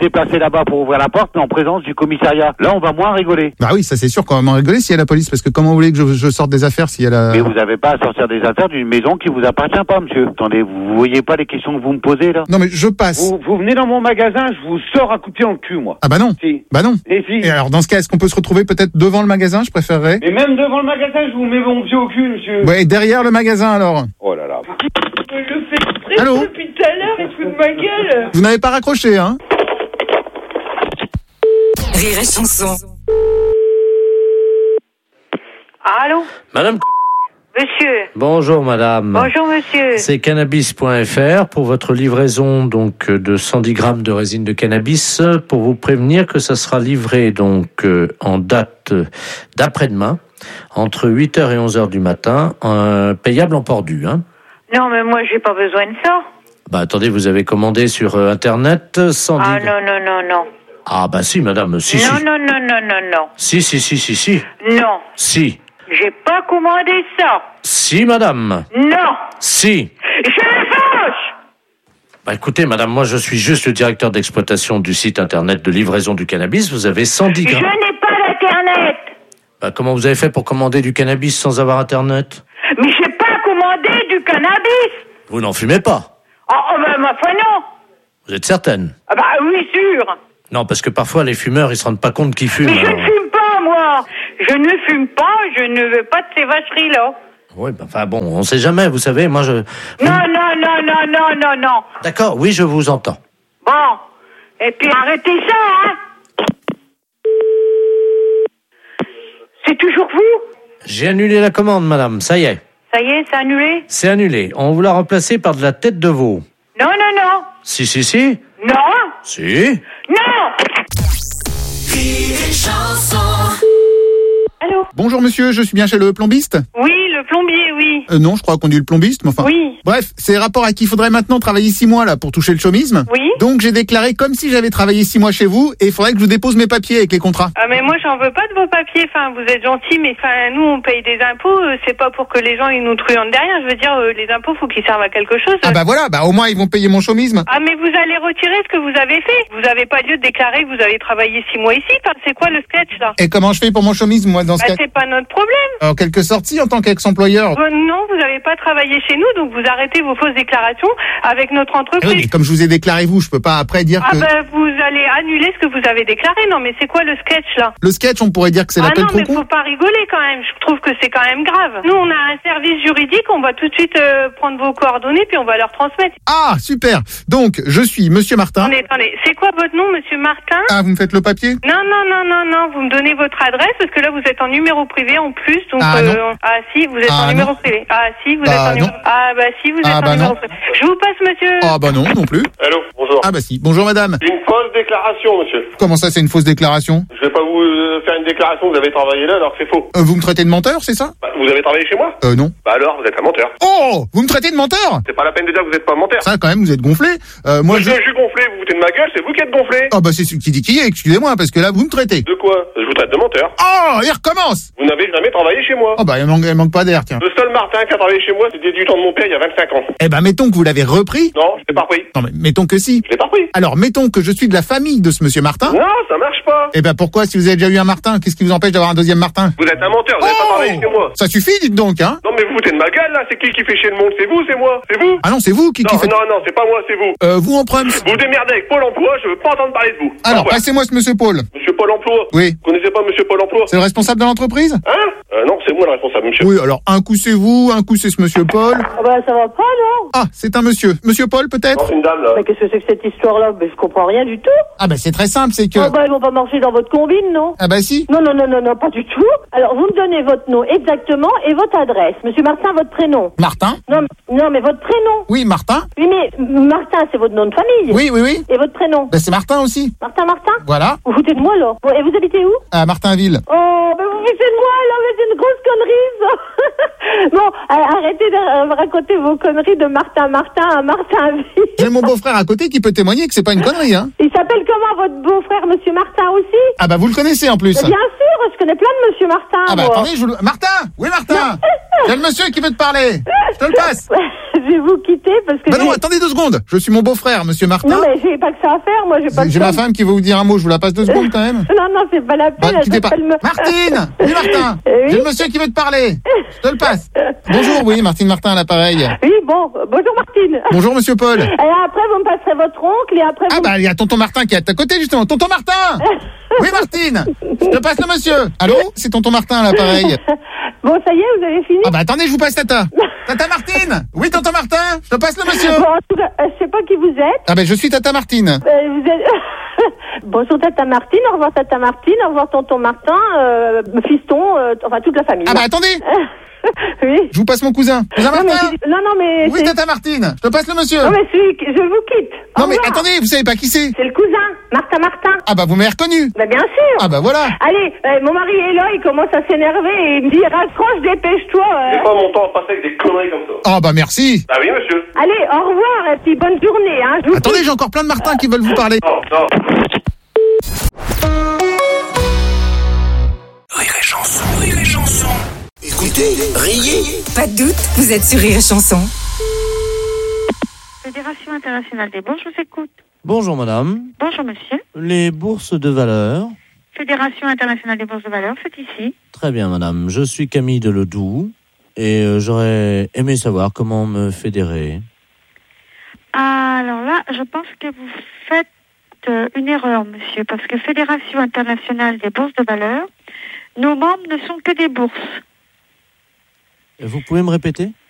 déplacer là-bas pour ouvrir la porte, mais en présence du commissariat. Là, on va moins rigoler. Bah oui, ça c'est sûr qu'on va m'en rigoler s'il y a la police, parce que comment vous voulez que je, je sorte des affaires s'il y a la... Mais vous n'avez pas à sortir des affaires d'une maison qui vous appartient pas, monsieur. Attendez, vous voyez pas les questions que vous me posez, là? Non mais je passe. Vous, vous venez dans mon magasin, je vous sors à coup de pied en cul, moi. Ah bah non. Si. Bah non. Et si. Et alors dans ce cas, est-ce qu'on peut se retrouver peut-être devant le magasin? Je préférerais. Et même devant le magasin, je vous mets mon pied au cul, monsieur. Ouais, derrière le magasin alors. Oh là là. Je le fais exprès Allô depuis tout à l'heure, il se fout de ma gueule. Vous n'avez pas raccroché, hein? Rire et chanson. Allô? Madame. Monsieur. Bonjour madame. Bonjour monsieur. C'est cannabis point F R pour votre livraison donc de cent dix grammes de résine de cannabis, pour vous prévenir que ça sera livré donc euh, en date d'après-demain entre huit heures et onze heures du matin, euh, payable en port dû, hein. Non mais moi j'ai pas besoin de ça. Bah attendez, vous avez commandé sur euh, internet cent dix. Ah non non non non. Ah bah si madame, si non, si. Non non non non non. Si si si si si. Non. Si. J'ai pas commandé ça. Si madame. Non. Si. Je le fâche. Bah écoutez madame, moi je suis juste le directeur d'exploitation du site internet de livraison du cannabis, vous avez cent dix Je grammes. n'ai pas d'internet. Bah comment vous avez fait pour commander du cannabis sans avoir internet? Mais j'ai pas commandé du cannabis. Vous n'en fumez pas? Oh, oh ben ma foi non. Vous êtes certaine? Ah bah oui sûr. Non, parce que parfois les fumeurs ils se rendent pas compte qu'ils fument. Mais je alors. ne fume pas moi. Je ne fume pas, je ne veux pas de ces vacheries là. Oui, bah, enfin bon, on sait jamais, vous savez, moi je... Non, non, non, non, non, non, non. D'accord, oui, je vous entends. Bon, et puis arrêtez ça, hein. C'est toujours vous? J'ai annulé la commande, madame, ça y est. Ça y est, c'est annulé? C'est annulé. On vous l'a remplacé par de la tête de veau. Non, non, non. Si, si, si. Non. Si. Non. Allô? Bonjour monsieur, je suis bien chez le plombiste? Oui, le plombier, oui. Euh, non, je crois qu'on dit le plombiste, mais enfin... Oui. Bref, c'est rapport à qui il faudrait maintenant travailler six mois là pour toucher le chômisme. Oui. Donc j'ai déclaré comme si j'avais travaillé six mois chez vous et il faudrait que je vous dépose mes papiers avec les contrats. Ah mais moi j'en veux pas de vos papiers, enfin vous êtes gentil, mais enfin nous on paye des impôts, euh, c'est pas pour que les gens ils nous truandent derrière, je veux dire euh, les impôts faut qu'ils servent à quelque chose. Ah bah voilà, bah au moins ils vont payer mon chômisme. Ah mais vous allez retirer ce que vous avez fait, vous avez pas lieu de déclarer que vous avez travaillé six mois ici, enfin, c'est quoi le sketch là? Et comment je fais pour mon chômisme moi dans ce Bah cas? c'est pas notre problème. En quelque sorte si, en tant qu'ex-employeur. Euh, non, vous avez pas travaillé chez nous, donc vous arrêtez vos fausses déclarations avec notre Eh entreprise. oui, mais comme je vous ai déclaré vous, je peux pas après dire Ah que... ben vous allez annuler ce que vous avez déclaré. Non mais c'est quoi le sketch là? Le sketch, on pourrait dire que c'est Ah l'appel non trop mais con. faut pas rigoler quand même. Je trouve que c'est quand même grave. Nous on a un service juridique, on va tout de suite euh, prendre vos coordonnées puis on va leur transmettre. Ah, super. Donc, je suis Monsieur Martin. Attendez, attendez. C'est quoi votre nom, Monsieur Martin? Ah, vous me faites le papier? Non, non, non, non, non. Vous me donnez votre adresse parce que là vous êtes en numéro privé en plus. Donc Ah, euh, non. ah si, vous êtes Ah, en numéro non. privé. Ah si, vous Bah, êtes en numéro. non. Ah bah si, vous êtes Ah, en bah, numéro non. privé. Je vous passe, monsieur. Ah bah non, non plus. Allô, bonjour. Ah bah si. Bonjour madame. Une fausse déclaration, monsieur. Comment ça, c'est une fausse déclaration? Je vais pas vous euh, faire une déclaration que vous avez travaillé là alors que c'est faux. Euh, Vous me traitez de menteur, c'est ça? Bah, vous avez travaillé chez moi? Euh, non. Bah alors, vous êtes un menteur. Oh, vous me traitez de menteur? C'est pas la peine de dire que vous êtes pas un menteur. Ça, quand même, vous êtes gonflé. Euh, moi, je... Monsieur, je suis gonflé, vous vous foutez de ma gueule, c'est vous qui êtes gonflé. Ah bah c'est celui qui dit qui est, excusez-moi, parce que là, vous me traitez. De quoi? Je vous traite de menteur. Oh, il recommence. Vous n'avez jamais travaillé chez moi. Oh bah, il manque, il manque pas d'air, tiens. Le seul Martin qui a travaillé chez moi, c'était du temps de mon père il y a vingt-cinq ans. Eh ben, mettons que vous l'avez repris. Non, je l'ai pas repris. Non, mais mettons que si. Je l'ai pas repris. Alors, mettons que je suis de la famille de ce monsieur Martin. Non, ça marche pas. Eh ben, pourquoi, si vous avez déjà eu un Martin, qu'est-ce qui vous empêche d'avoir un deuxième Martin? Vous êtes un menteur, vous n'avez Oh pas travaillé chez moi. Ça suffit, dites donc, hein. Non mais vous foutez de ma gueule là, c'est qui qui fait chier le monde? C'est vous, c'est moi? C'est vous? Ah non, c'est vous qui, Non, qui faites... non, non, c'est pas moi, c'est vous. Euh, vous en prime. Vous vous démerdez avec Pôle emploi, je veux pas entendre parler de vous. Au Alors, revoir. passez-moi ce monsieur Paul. Monsieur Pôle emploi? Oui. Vous connaissez pas monsieur Pôle emploi? C'est le responsable de l'entreprise? Hein? Euh, non, c'est moi le responsable, monsieur. Oui, alors, un coup c'est vous, un coup c'est ce monsieur Paul. Ah bah ça va pas, non? Ah, c'est un monsieur. Monsieur Paul, peut-être? Non, c'est une dame là. Mais qu'est-ce que c'est que cette histoire-là? Mais je comprends rien du tout. Ah bah, c'est très simple, c'est que... Ah bah ils vont pas marcher dans votre combine, non? Ah bah si. Non, non, non, non, non, pas du tout. Alors vous me donnez votre nom exactement et votre adresse. Monsieur Martin, votre prénom? Martin? Non, non, mais votre prénom? Oui, Martin? Oui, mais Martin, c'est votre nom de famille? Oui, oui, oui. Et votre prénom? Bah, c'est Martin aussi. Martin, Martin? Voilà. Vous foutez de moi, là? Bon, et vous habitez où? À Martinville. Oh, mais vous foutez de moi, là, mais c'est une grosse connerie, ça. Bon, arrêtez de me raconter vos conneries de Martin, Martin à Martinville. J'ai mon beau-frère à côté qui peut témoigner que c'est pas une connerie, hein. Il s'appelle comment, votre beau-frère, monsieur Martin aussi? Ah bah, vous le connaissez en plus. Mais bien sûr, je connais plein de monsieur Martin. Ah bah, moi. attendez, je vous le... Martin! Oui, Martin! C'est le monsieur qui veut te parler. Je te le passe. J'ai vais vous quitter parce que... Bah non, j'ai- attendez deux secondes. Je suis mon beau-frère, monsieur Martin. Non, mais j'ai pas que ça à faire, moi, j'ai pas J'ai que ma ça. femme qui veut vous dire un mot. Je vous la passe deux secondes quand même. Non, non, c'est pas la Bah, peine. quittez elle pas. s'appelle me- Martine! Oui, Martin! Oui. J'ai le monsieur qui veut te parler. Je te le passe. Bonjour, oui, Martine Martin à l'appareil. Oui, bon, euh, bonjour Martine. Bonjour, monsieur Paul. Et après, vous me passerez votre oncle et après... Ah vous... bah, il y a tonton Martin qui est à ta côté, justement. Tonton Martin! Oui, Martine! Je te passe le monsieur. Allô? C'est tonton Martin à l'appareil. Bon, ça y est, vous avez fini? Ah bah, attendez, je vous passe Tata. Tata Martine! Oui, tonton Martin? Je te passe le monsieur. Bon, en tout cas, euh, je sais pas qui vous êtes. Ah bah, je suis Tata Martine. Euh, vous êtes... Bonjour Tata Martine, au revoir Tata Martine, au revoir tonton Martin, euh, fiston, euh, enfin toute la famille. Ah bah, attendez! Oui. Je vous passe mon cousin. Cousin Non, Martin? mais, non, non, mais... Oui, c'est- Tata Martine. Je te passe le monsieur. Non, mais celui que- je vous quitte. Au Non mais revoir. attendez, vous savez pas qui c'est? C'est le cousin, Martin Martin. Ah bah vous m'avez reconnu. Bah bien sûr. Ah bah voilà. Allez, euh, mon mari est là, il commence à s'énerver et il me dit raccroche, dépêche-toi. euh. J'ai pas mon temps à passer avec des conneries comme ça. Ah bah merci. Ah oui, monsieur. Allez, au revoir et puis bonne journée. Hein. Je vous Attendez, j'ai encore plein de Martins qui veulent vous parler. Non, non. Rire et chanson, rire et chanson. Écoutez, riez. Pas de doute, vous êtes sur Rire et Chanson. Fédération internationale des bourses, je vous écoute. Bonjour madame. Bonjour monsieur. Les bourses de valeur. Fédération internationale des bourses de valeur, c'est ici. Très bien madame. Je suis Camille Deledoux et euh, j'aurais aimé savoir comment me fédérer. Alors là, je pense que vous faites euh, une erreur, monsieur, parce que Fédération internationale des bourses de valeur, nos membres ne sont que des bourses. Vous pouvez me répéter?